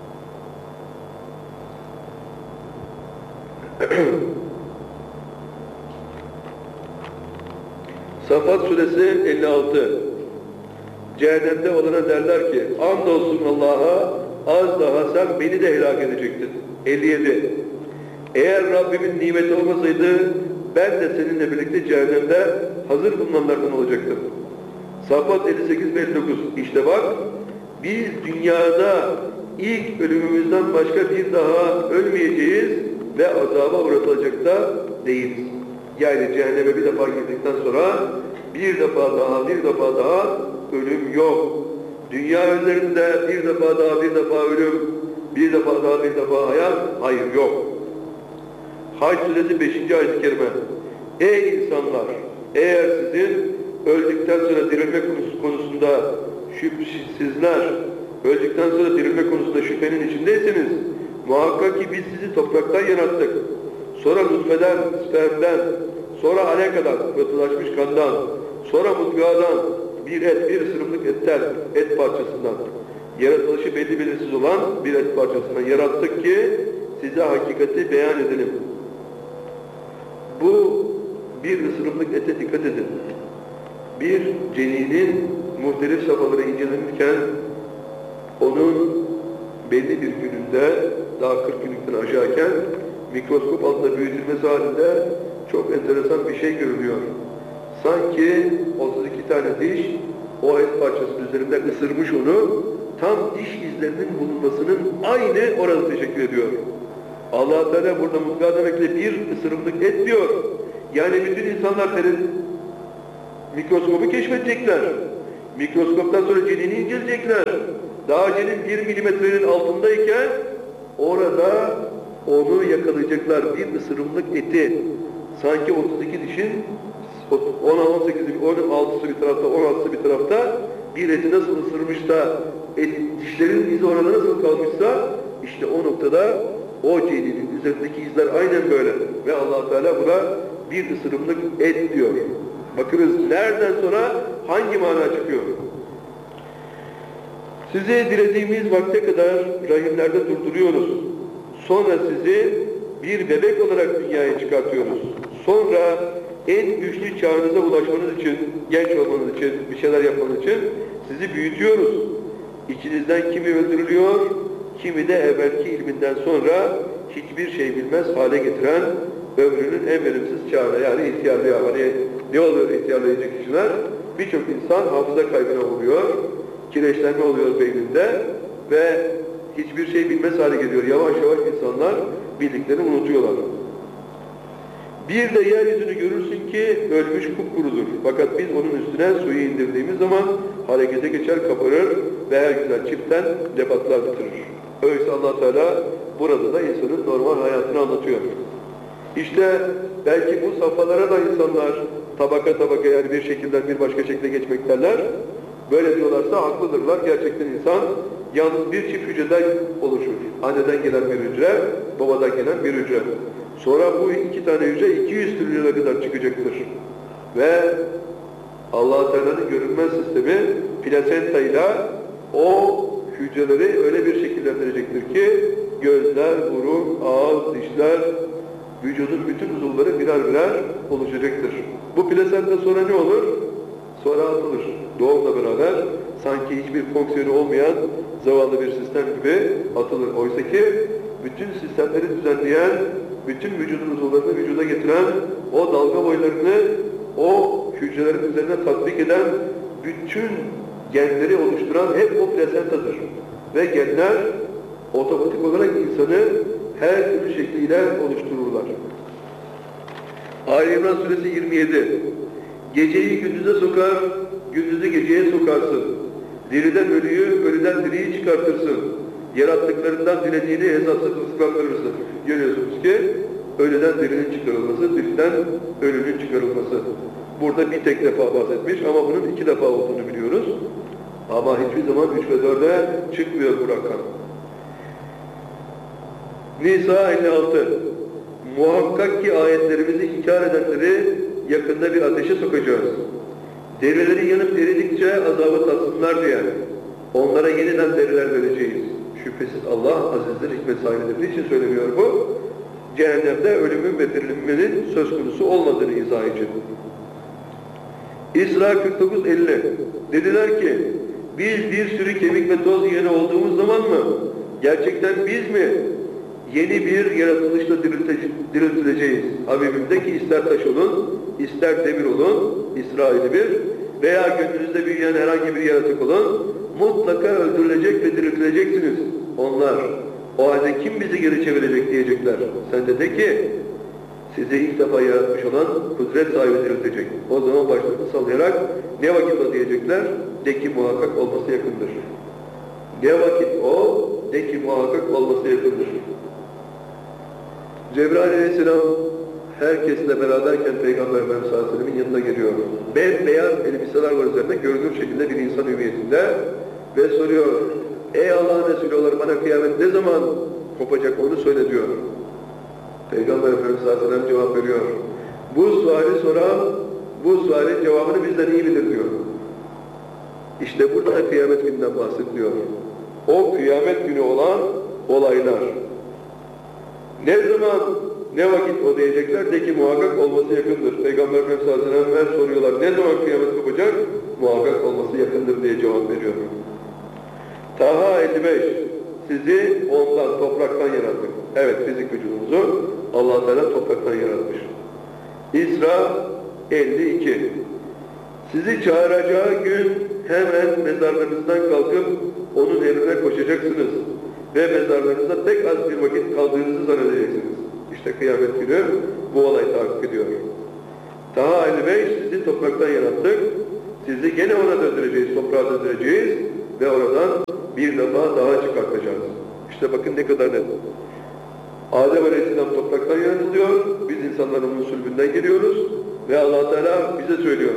Safat suresi elli altı. Cehennemde olana derler ki andolsun Allah'a az daha sen beni de helak edecektin. elli yedi. Eğer Rabbimin nimeti olmasaydı ben de seninle birlikte cehennemde hazır bulunanlardan olacaktım. Safat elli sekiz ve elli dokuz. İşte bak biz dünyada ilk ölümümüzden başka bir daha ölmeyeceğiz ve azaba uğratılacak da değiliz. Yani cehenneme bir defa girdikten sonra bir defa daha, bir defa daha ölüm yok. Dünya üzerinde bir defa daha, bir defa ölüm, bir defa daha, bir defa hayat, hayır yok. Hac suresi beşinci ayet-i kerime. Ey insanlar! Eğer sizin öldükten sonra dirilme konusunda şüphesizler, öldükten sonra dirilme konusunda şüphenin içindeyseniz, muhakkak ki biz sizi topraktan yarattık. Sonra nutfeden, spermden, sonra alakadan, pıhtılaşmış kandan, sonra mutgadan, bir et, bir ısırımlık etten, et parçasından, yaratılışı belli belirsiz olan bir et parçasından yarattık ki size hakikati beyan edelim. Bu bir ısırımlık ete dikkat edin. Bir ceninin muhtelif safhaları incelenirken onun belli bir gününde, daha kırk günlükten aşağıken mikroskop altında büyütülmesi halinde çok enteresan bir şey görülüyor. Sanki otuz iki tane diş o et parçasının üzerinde ısırmış onu, tam diş izlerinin bulunmasının aynı orada teşekkür ediyor. Allah Teala burada mutlaka demekle bir ısırımlık et diyor. Yani bütün insanlar mikroskobu keşfedecekler. Mikroskoptan sonra cenini inceleyecekler. Daha cenin bir milimetrenin altındayken orada onu yakalayacaklar. Bir ısırımlık eti. Sanki otuz iki dişin on on sekiz, on altısı bir tarafta, on altısı bir tarafta bir eti nasıl ısırmış da et, dişlerin izi orada nasıl kalmışsa işte o noktada o ceninin üzerindeki izler aynen böyle. Ve Allah Teala buna bir ısırımlık et diyor. Bakınız nereden sonra hangi mana çıkıyor? Sizi dilediğimiz vakte kadar rahimlerde durduruyoruz. Sonra sizi bir bebek olarak dünyaya çıkartıyoruz. Sonra en güçlü çağınıza ulaşmanız için, genç olmanız için, bir şeyler yapmanız için sizi büyütüyoruz. İçinizden kimi öldürülüyor, kimi de evvelki ilminden sonra hiçbir şey bilmez hale getiren ömrünün en verimsiz çağına, yani ihtiyarlığa. Hani ne oluyor ihtiyarlayacak kişiler? Birçok insan hafıza kaybına uğruyor, kireçlenme oluyor beyninde ve hiçbir şey bilmez hale geliyor. Yavaş yavaş insanlar bildiklerini unutuyorlar. Bir de yeryüzünü görürsün ki ölmüş kupkurudur. Fakat biz onun üstüne suyu indirdiğimiz zaman harekete geçer, kabarır ve her güzel çiftten nebatlar bitirir. Öyleyse Allah Teala burada da insanın normal hayatını anlatıyor. İşte belki bu safhalara da insanlar tabaka tabaka, yani bir şekilden bir başka şekilde geçmek derler. Böyle diyorlarsa haklıdırlar. Gerçekten insan yalnız bir çift hücreden oluşur. Anneden gelen bir hücre, babadan gelen bir hücre. Sonra bu iki tane hücre iki yüz trilyona kadar çıkacaktır. Ve Allah-u Teala'nın görünmez sistemi plasenta ile o hücreleri öyle bir şekillendirecektir ki gözler, burun, ağız, dişler, vücudun bütün uzuvları birer birer oluşacaktır. Bu plasenta sonra ne olur? Sonra atılır. Doğumla beraber sanki hiçbir fonksiyonu olmayan zavallı bir sistem gibi atılır. Oysa ki bütün sistemleri düzenleyen, bütün vücudun uzuvlarını vücuda getiren, o dalga boylarını o hücrelerin üzerine tatbik eden, bütün genleri oluşturan hep o plasentadır. Ve genler otomatik olarak insanı her türlü şekliyle oluştururlar. Ali İmran Suresi yirmi yedi. Geceyi gündüze sokar, gündüzü geceye sokarsın. Diriden ölüyü, ölüden diriyi çıkartırsın. Yarattıklarından dilediğini hesapsız rızıklandırırsın. Görüyorsunuz ki ölüden dirinin çıkarılması, diriden ölünün çıkarılması. Burada bir tek defa bahsetmiş ama bunun iki defa olduğunu biliyoruz. Ama hiçbir zaman üç ve dörde çıkmıyor bu rakam. Nisa elli altı. Muhakkak ki ayetlerimizi inkar edenleri yakında bir ateşe sokacağız. Derileri yanıp eridikçe azabı tatsınlar diye onlara yeniden deriler vereceğiz. Şüphesiz Allah azizdir, hikmet sahibidir. Niçin söylemiyor bu? Cehennemde ölümün ve dirilmenin söz konusu olmadığını izah için. İsra kırk dokuz elli. Dediler ki, biz bir sürü kemik ve toz yeni olduğumuz zaman mı? Gerçekten biz mi? Yeni bir yaratılışla diriltileceğiz. Habibimde ki ister taş olun, ister demir olun, İsrail'i bir veya gönlünüzde büyüyen herhangi bir yaratık olun, mutlaka öldürülecek ve diriltileceksiniz. Onlar, o halde kim bizi geri çevirecek diyecekler. Sen de de ki, sizi ilk defa yaratmış olan kudret sahibi diriltecek. O zaman başlarını sallayarak, ne vakit o diyecekler, de ki muhakkak olması yakındır. Ne vakit o, de ki muhakkak olması yakındır. Cebrail aleyhisselam herkesle beraberken Peygamber Efendimiz sallallahu aleyhi ve sellem'in yanına geliyor. Bembeyaz elbiseler var üzerinde, görünür şekilde bir insan hüviyetinde ve soruyor, ey Allah'ın Resulü olarak bana kıyamet ne zaman kopacak onu söyle diyor. Peygamber Efendimiz sallallahu aleyhi ve sellem cevap veriyor. Bu suali soran, bu sualin cevabını bizden iyi bilir diyor. İşte burada da kıyamet gününden bahsediliyor. O kıyamet günü olan olaylar. Ne zaman, ne vakit o diyecekler de ki muhakkak olması yakındır. Peygamber Efendimiz sallallahu aleyhi ve sellem soruyorlar, ne zaman kıyamet kopacak? Muhakkak olması yakındır diye cevap veriyor. Taha elli beş. Sizi ondan, topraktan yarattık. Evet, fizik vücudumuzu Allah Teala topraktan yaratmış. İsra elli iki. Sizi çağıracağı gün hemen mezarlarınızdan kalkıp onun emrine koşacaksınız. ve mezarlarınızda pek az bir vakit kaldığınızı zannedeceksiniz. İşte kıyamet günü bu olay tahakkuk ediyor. Taha Ali Bey, sizi topraktan yarattık, sizi gene ona döndüreceğiz, toprağa döndüreceğiz ve oradan bir defa daha çıkartacağız. İşte bakın ne kadar net. Adem Aleyhisselam topraktan yaratılıyor, biz insanların onun sülbünden geliyoruz ve Allah Teala bize söylüyor.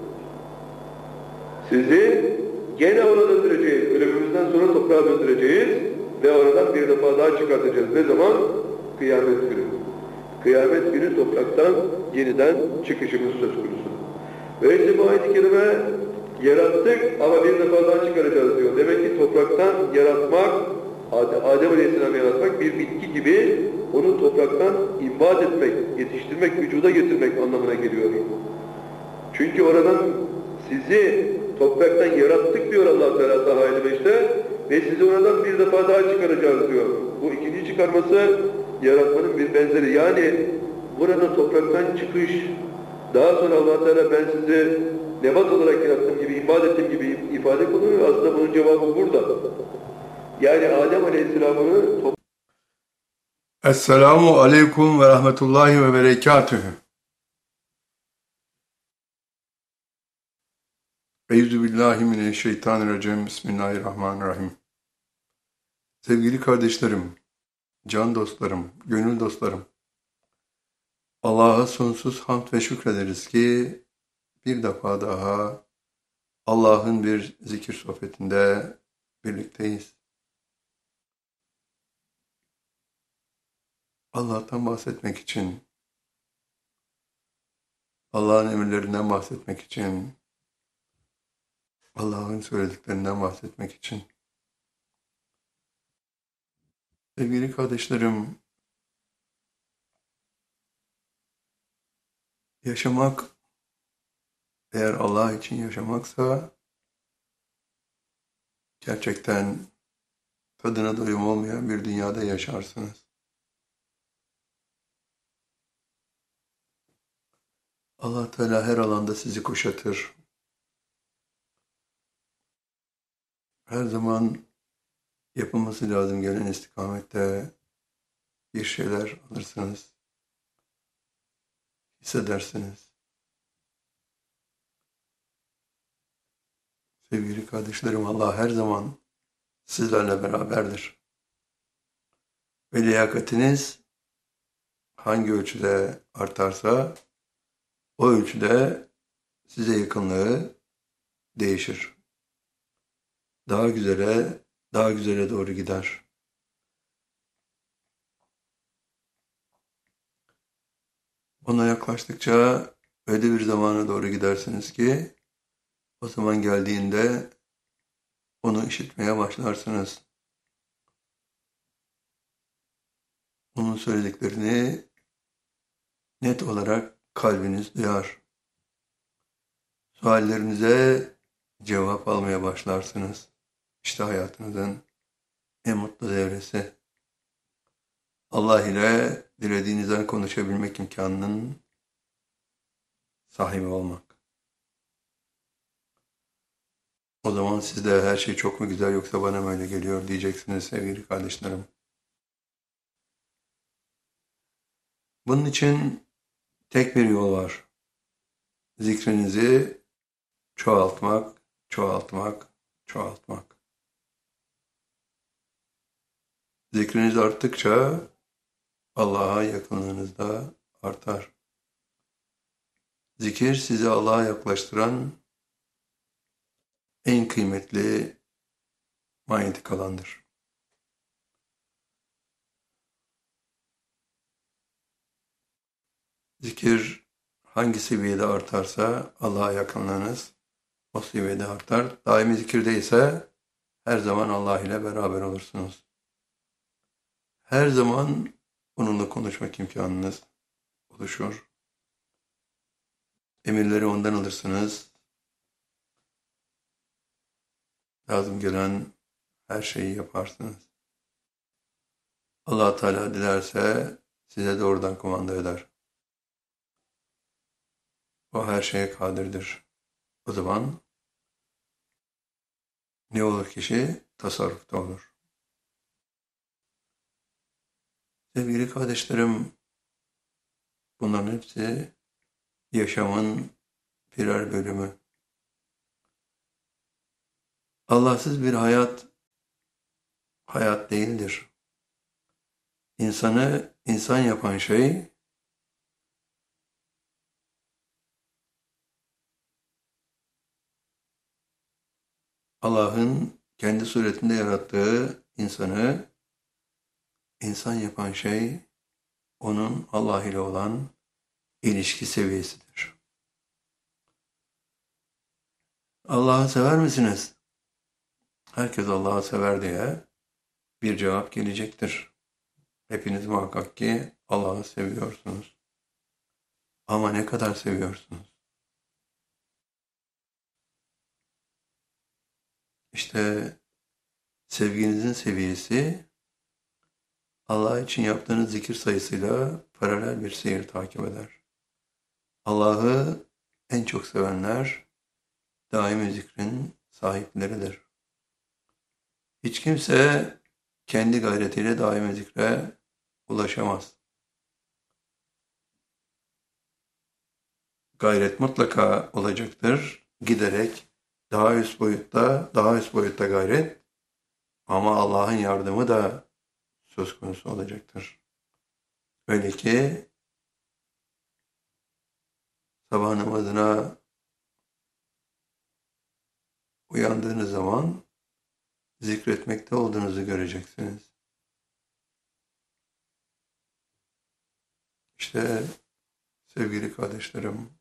Sizi gene ona döndüreceğiz, ölümümüzden sonra toprağa döndüreceğiz ve oradan bir defa daha çıkartacağız. Ne zaman? Kıyamet günü. Kıyamet günü topraktan yeniden çıkışımız söz konusu. Ve işte bu ayet-i kerime yarattık ama bir defa daha çıkaracağız diyor. Demek ki topraktan yaratmak, Adem Aleyhisselam'ı yaratmak bir bitki gibi onu topraktan imbat etmek, yetiştirmek, vücuda getirmek anlamına geliyor. Çünkü oradan sizi topraktan yarattık diyor Allah Teala Taha elli beşte ve sizi oradan bir defa daha çıkaracağız diyor. Bu ikinci çıkarması yaratmanın bir benzeri. Yani burada topraktan çıkış, daha sonra Allah Teala ben sizi nebat olarak yarattığım gibi, imbat ettiğim gibi ifade kullanıyor. Aslında bunun cevabı burada. Yani Adem Aleyhisselam'ı top Esselamu aleyküm ve rahmetullahi ve berekatühü. Euzubillahimineşşeytanirracim. Bismillahirrahmanirrahim. Sevgili kardeşlerim, can dostlarım, gönül dostlarım, Allah'a sonsuz hamd ve şükrederiz ki bir defa daha Allah'ın bir zikir sohbetinde birlikteyiz. Allah'tan bahsetmek için, Allah'ın emirlerinden bahsetmek için, Allah'ın söylediklerinden bahsetmek için. Sevgili kardeşlerim, yaşamak, eğer Allah için yaşamaksa, gerçekten tadına doyum olmayan bir dünyada yaşarsınız. Allah Teala her alanda sizi kuşatır. Her zaman yapılması lazım gelen istikamette bir şeyler alırsınız, hissedersiniz. Sevgili kardeşlerim, Allah her zaman sizlerle beraberdir. Ve liyakatiniz hangi ölçüde artarsa o ölçüde size yakınlığı değişir. Daha güzele, daha güzele doğru gider. Ona yaklaştıkça öyle bir zamana doğru gidersiniz ki o zaman geldiğinde onu işitmeye başlarsınız. Onun söylediklerini net olarak kalbiniz duyar. Suallerinize cevap almaya başlarsınız. İşte hayatınızın en mutlu devresi. Allah ile dilediğinizden konuşabilmek imkanının sahibi olmak. O zaman siz de her şey çok mu güzel yoksa bana mı öyle geliyor diyeceksiniz sevgili kardeşlerim. Bunun için tek bir yol var. Zikrinizi çoğaltmak, çoğaltmak, çoğaltmak. Zikriniz arttıkça Allah'a yakınlığınız da artar. Zikir sizi Allah'a yaklaştıran en kıymetli manyetik alandır. Zikir hangi seviyede artarsa Allah'a yakınlığınız o seviyede artar. Daimi zikirde ise her zaman Allah ile beraber olursunuz. Her zaman onunla konuşmak imkanınız oluşur. Emirleri ondan alırsınız. Lazım gelen her şeyi yaparsınız. Allah Teala dilerse size doğrudan kumanda eder. O her şeye kadirdir. O zaman ne olur kişi? Tasarrufta olur. Sevgili kardeşlerim, bunların hepsi yaşamın birer bölümü. Allahsız bir hayat, hayat değildir. İnsanı insan yapan şey, Allah'ın kendi suretinde yarattığı insanı insan yapan şey, onun Allah ile olan ilişki seviyesidir. Allah'ı sever misiniz? Herkes Allah'ı sever diye bir cevap gelecektir. Hepiniz muhakkak ki Allah'ı seviyorsunuz. Ama ne kadar seviyorsunuz? İşte sevginizin seviyesi Allah için yaptığınız zikir sayısıyla paralel bir seyir takip eder. Allah'ı en çok sevenler daimi zikrin sahipleridir. Hiç kimse kendi gayretiyle daimi zikre ulaşamaz. Gayret mutlaka olacaktır. Giderek daha üst boyutta, daha üst boyutta gayret, ama Allah'ın yardımı da söz konusu olacaktır. Öyle ki sabah namazına uyandığınız zaman zikretmekte olduğunuzu göreceksiniz. İşte sevgili kardeşlerim,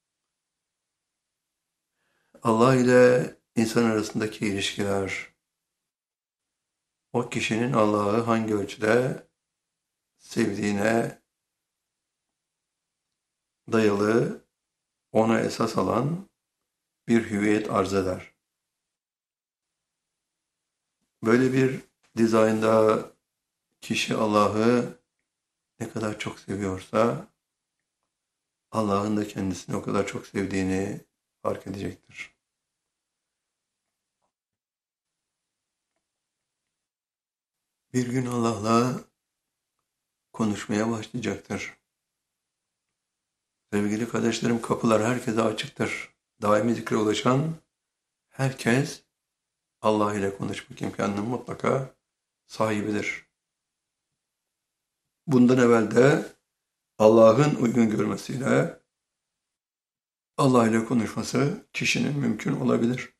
Allah ile insan arasındaki ilişkiler, o kişinin Allah'ı hangi ölçüde sevdiğine dayalı, ona esas alan bir hüviyet arz eder. Böyle bir dizaynda kişi Allah'ı ne kadar çok seviyorsa, Allah'ın da kendisini o kadar çok sevdiğini fark edecektir. Bir gün Allah'la konuşmaya başlayacaktır. Sevgili kardeşlerim, kapılar herkese açıktır. Daimi zikre ulaşan herkes Allah ile konuşmak imkanının mutlaka sahibidir. Bundan evvel de Allah'ın uygun görmesiyle Allah ile konuşması kişinin mümkün olabilir.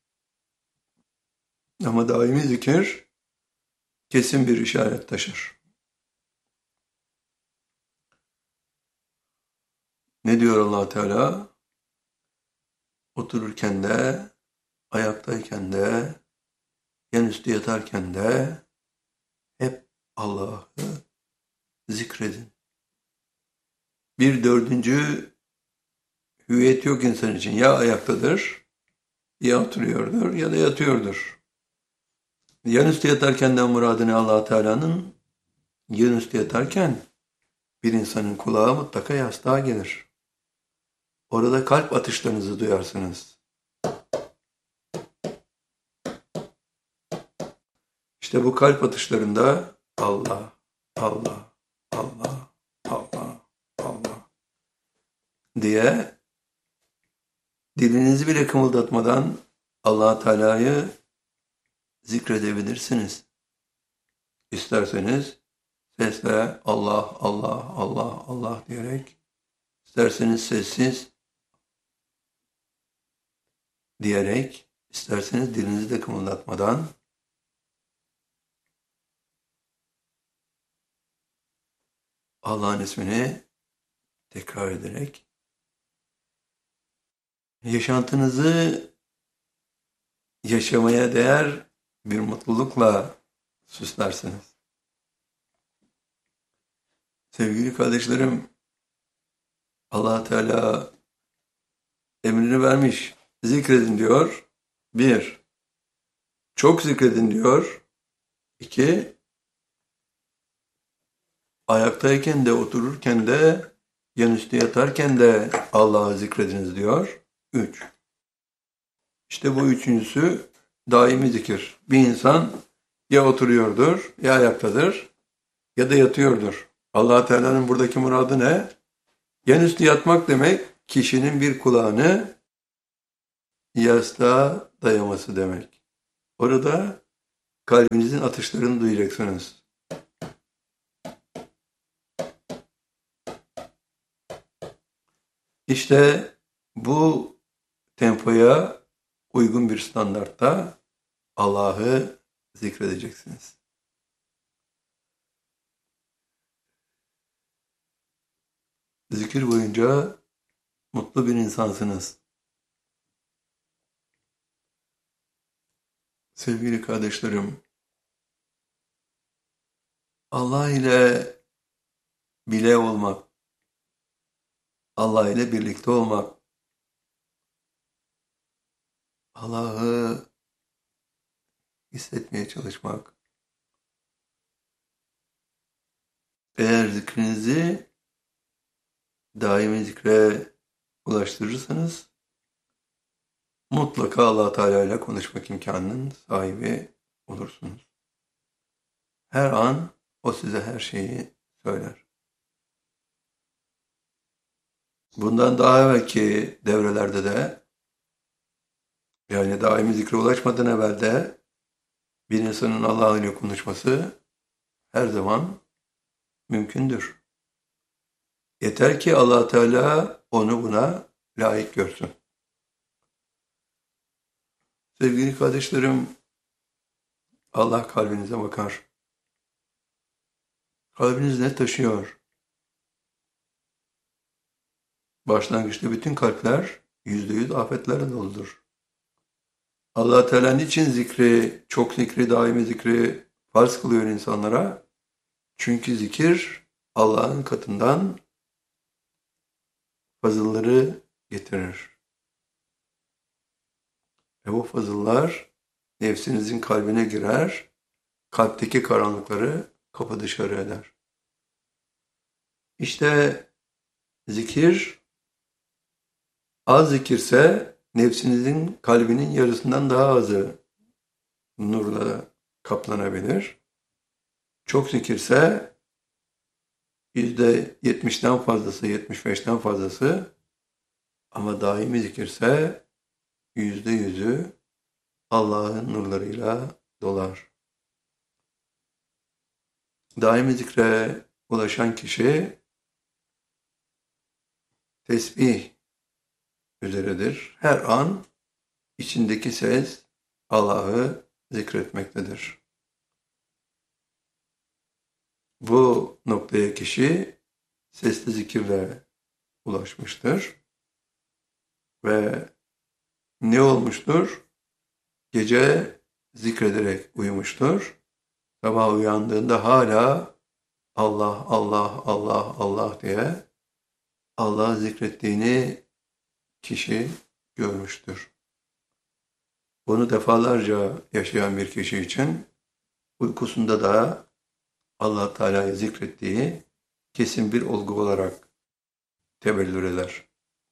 Ama daimi zikir kesin bir işaret taşır. Ne diyor Allah Teala? Otururken de, ayaktayken de, yan üstü yatarken de hep Allah'ı zikredin. Bir dördüncü hüviyet yok insan için. Ya ayaktadır, ya oturuyordur, ya da yatıyordur. Yan üstü yatarkenden muradı ne Allah Teala'nın? Yan üstü yatarken bir insanın kulağı mutlaka yastığa gelir. Orada kalp atışlarınızı duyarsınız. İşte bu kalp atışlarında Allah, Allah, Allah, Allah, Allah diye dilinizi bile kımıldatmadan Allah Teala'yı zikredebilirsiniz. İsterseniz sesle Allah, Allah, Allah, Allah diyerek, isterseniz sessiz diyerek, isterseniz dilinizi de kımıldatmadan Allah'ın ismini tekrar ederek yaşantınızı yaşamaya değer bir mutlulukla süslersiniz. Sevgili kardeşlerim, Allah Teala emrini vermiş. Zikredin diyor. Bir, çok zikredin diyor. İki, ayaktayken de, otururken de, yan üstü yatarken de Allah'ı zikrediniz diyor. Üç. İşte bu üçüncüsü daimi zikir. Bir insan ya oturuyordur, ya ayaktadır, ya da yatıyordur. Allah Teala'nın buradaki muradı ne? Yan üstü yatmak demek, kişinin bir kulağını yastığa dayaması demek. Orada kalbinizin atışlarını duyacaksınız. İşte bu tempoya uygun bir standartta Allah'ı zikredeceksiniz. Zikir boyunca mutlu bir insansınız. Sevgili kardeşlerim, Allah ile bile olmak, Allah ile birlikte olmak, Allah'ı hissetmeye çalışmak, eğer zikrinizi daimi zikre ulaştırırsanız, mutlaka Allah Teala ile konuşmak imkanının sahibi olursunuz. Her an o size her şeyi söyler. Bundan daha evvelki devrelerde de, yani daimi zikre ulaşmadan evvel de bir insanın Allah ile konuşması her zaman mümkündür. Yeter ki Allah Teala onu buna layık görsün. Sevgili kardeşlerim, Allah kalbinize bakar. Kalbiniz ne taşıyor? Başlangıçta bütün kalpler yüzde yüz afetlerle doludur. Allah Teala niçin zikri, çok zikri, daimi zikri farz kılıyor insanlara? Çünkü zikir Allah'ın katından fazılları getirir. Ve bu fazıllar nefsinizin kalbine girer, kalpteki karanlıkları kapı dışarı eder. İşte zikir, az zikirse nefsinizin kalbinin yarısından daha azı nurla kaplanabilir. Çok zikirse yüzde yetmişten fazlası, yetmiş beşten fazlası, ama daimi zikirse yüzde yüzü Allah'ın nurlarıyla dolar. Daimi zikre ulaşan kişi tesbih üzeredir. Her an içindeki ses Allah'ı zikretmektedir. Bu noktaya kişi sesli zikirle ulaşmıştır. Ve ne olmuştur? Gece zikrederek uyumuştur. Sabah uyandığında hala Allah, Allah, Allah, Allah diye Allah'ı zikrettiğini kişi görmüştür. Bunu defalarca yaşayan bir kişi için uykusunda da Allah Teala'yı zikrettiği kesin bir olgu olarak tebellür eder.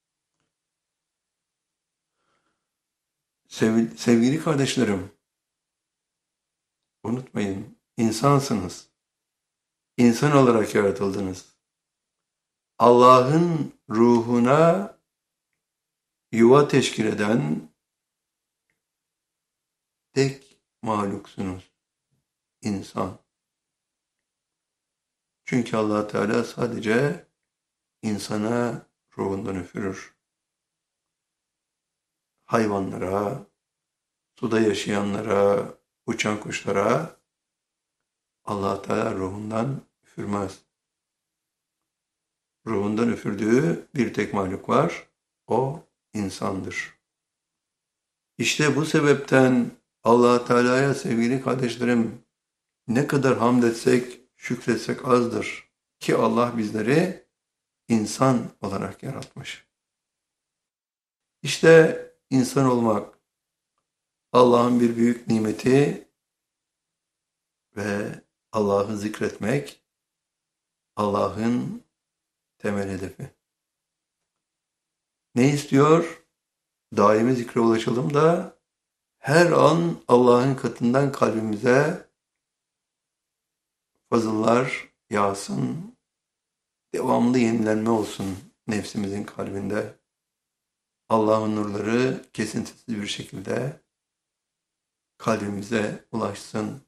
Sev, sevgili kardeşlerim, unutmayın, insansınız. İnsan olarak yaratıldınız. Allah'ın ruhuna yuva teşkil eden tek mahluksunuz. İnsan. Çünkü Allah Teala sadece insana ruhundan üfürür. Hayvanlara, suda yaşayanlara, uçan kuşlara Allah Teala ruhundan üfürmez. Ruhundan üfürdüğü bir tek mahluk var, o insandır. İşte bu sebepten Allah Teala'ya sevgili kardeşlerim ne kadar hamd etsek, şükretsek azdır ki Allah bizleri insan olarak yaratmış. İşte insan olmak Allah'ın bir büyük nimeti ve Allah'ı zikretmek Allah'ın temel hedefi. Ne istiyor? Daimi zikre ulaşalım da her an Allah'ın katından kalbimize fazıllar yağsın, devamlı yenilenme olsun nefsimizin kalbinde. Allah'ın nurları kesintisiz bir şekilde kalbimize ulaşsın.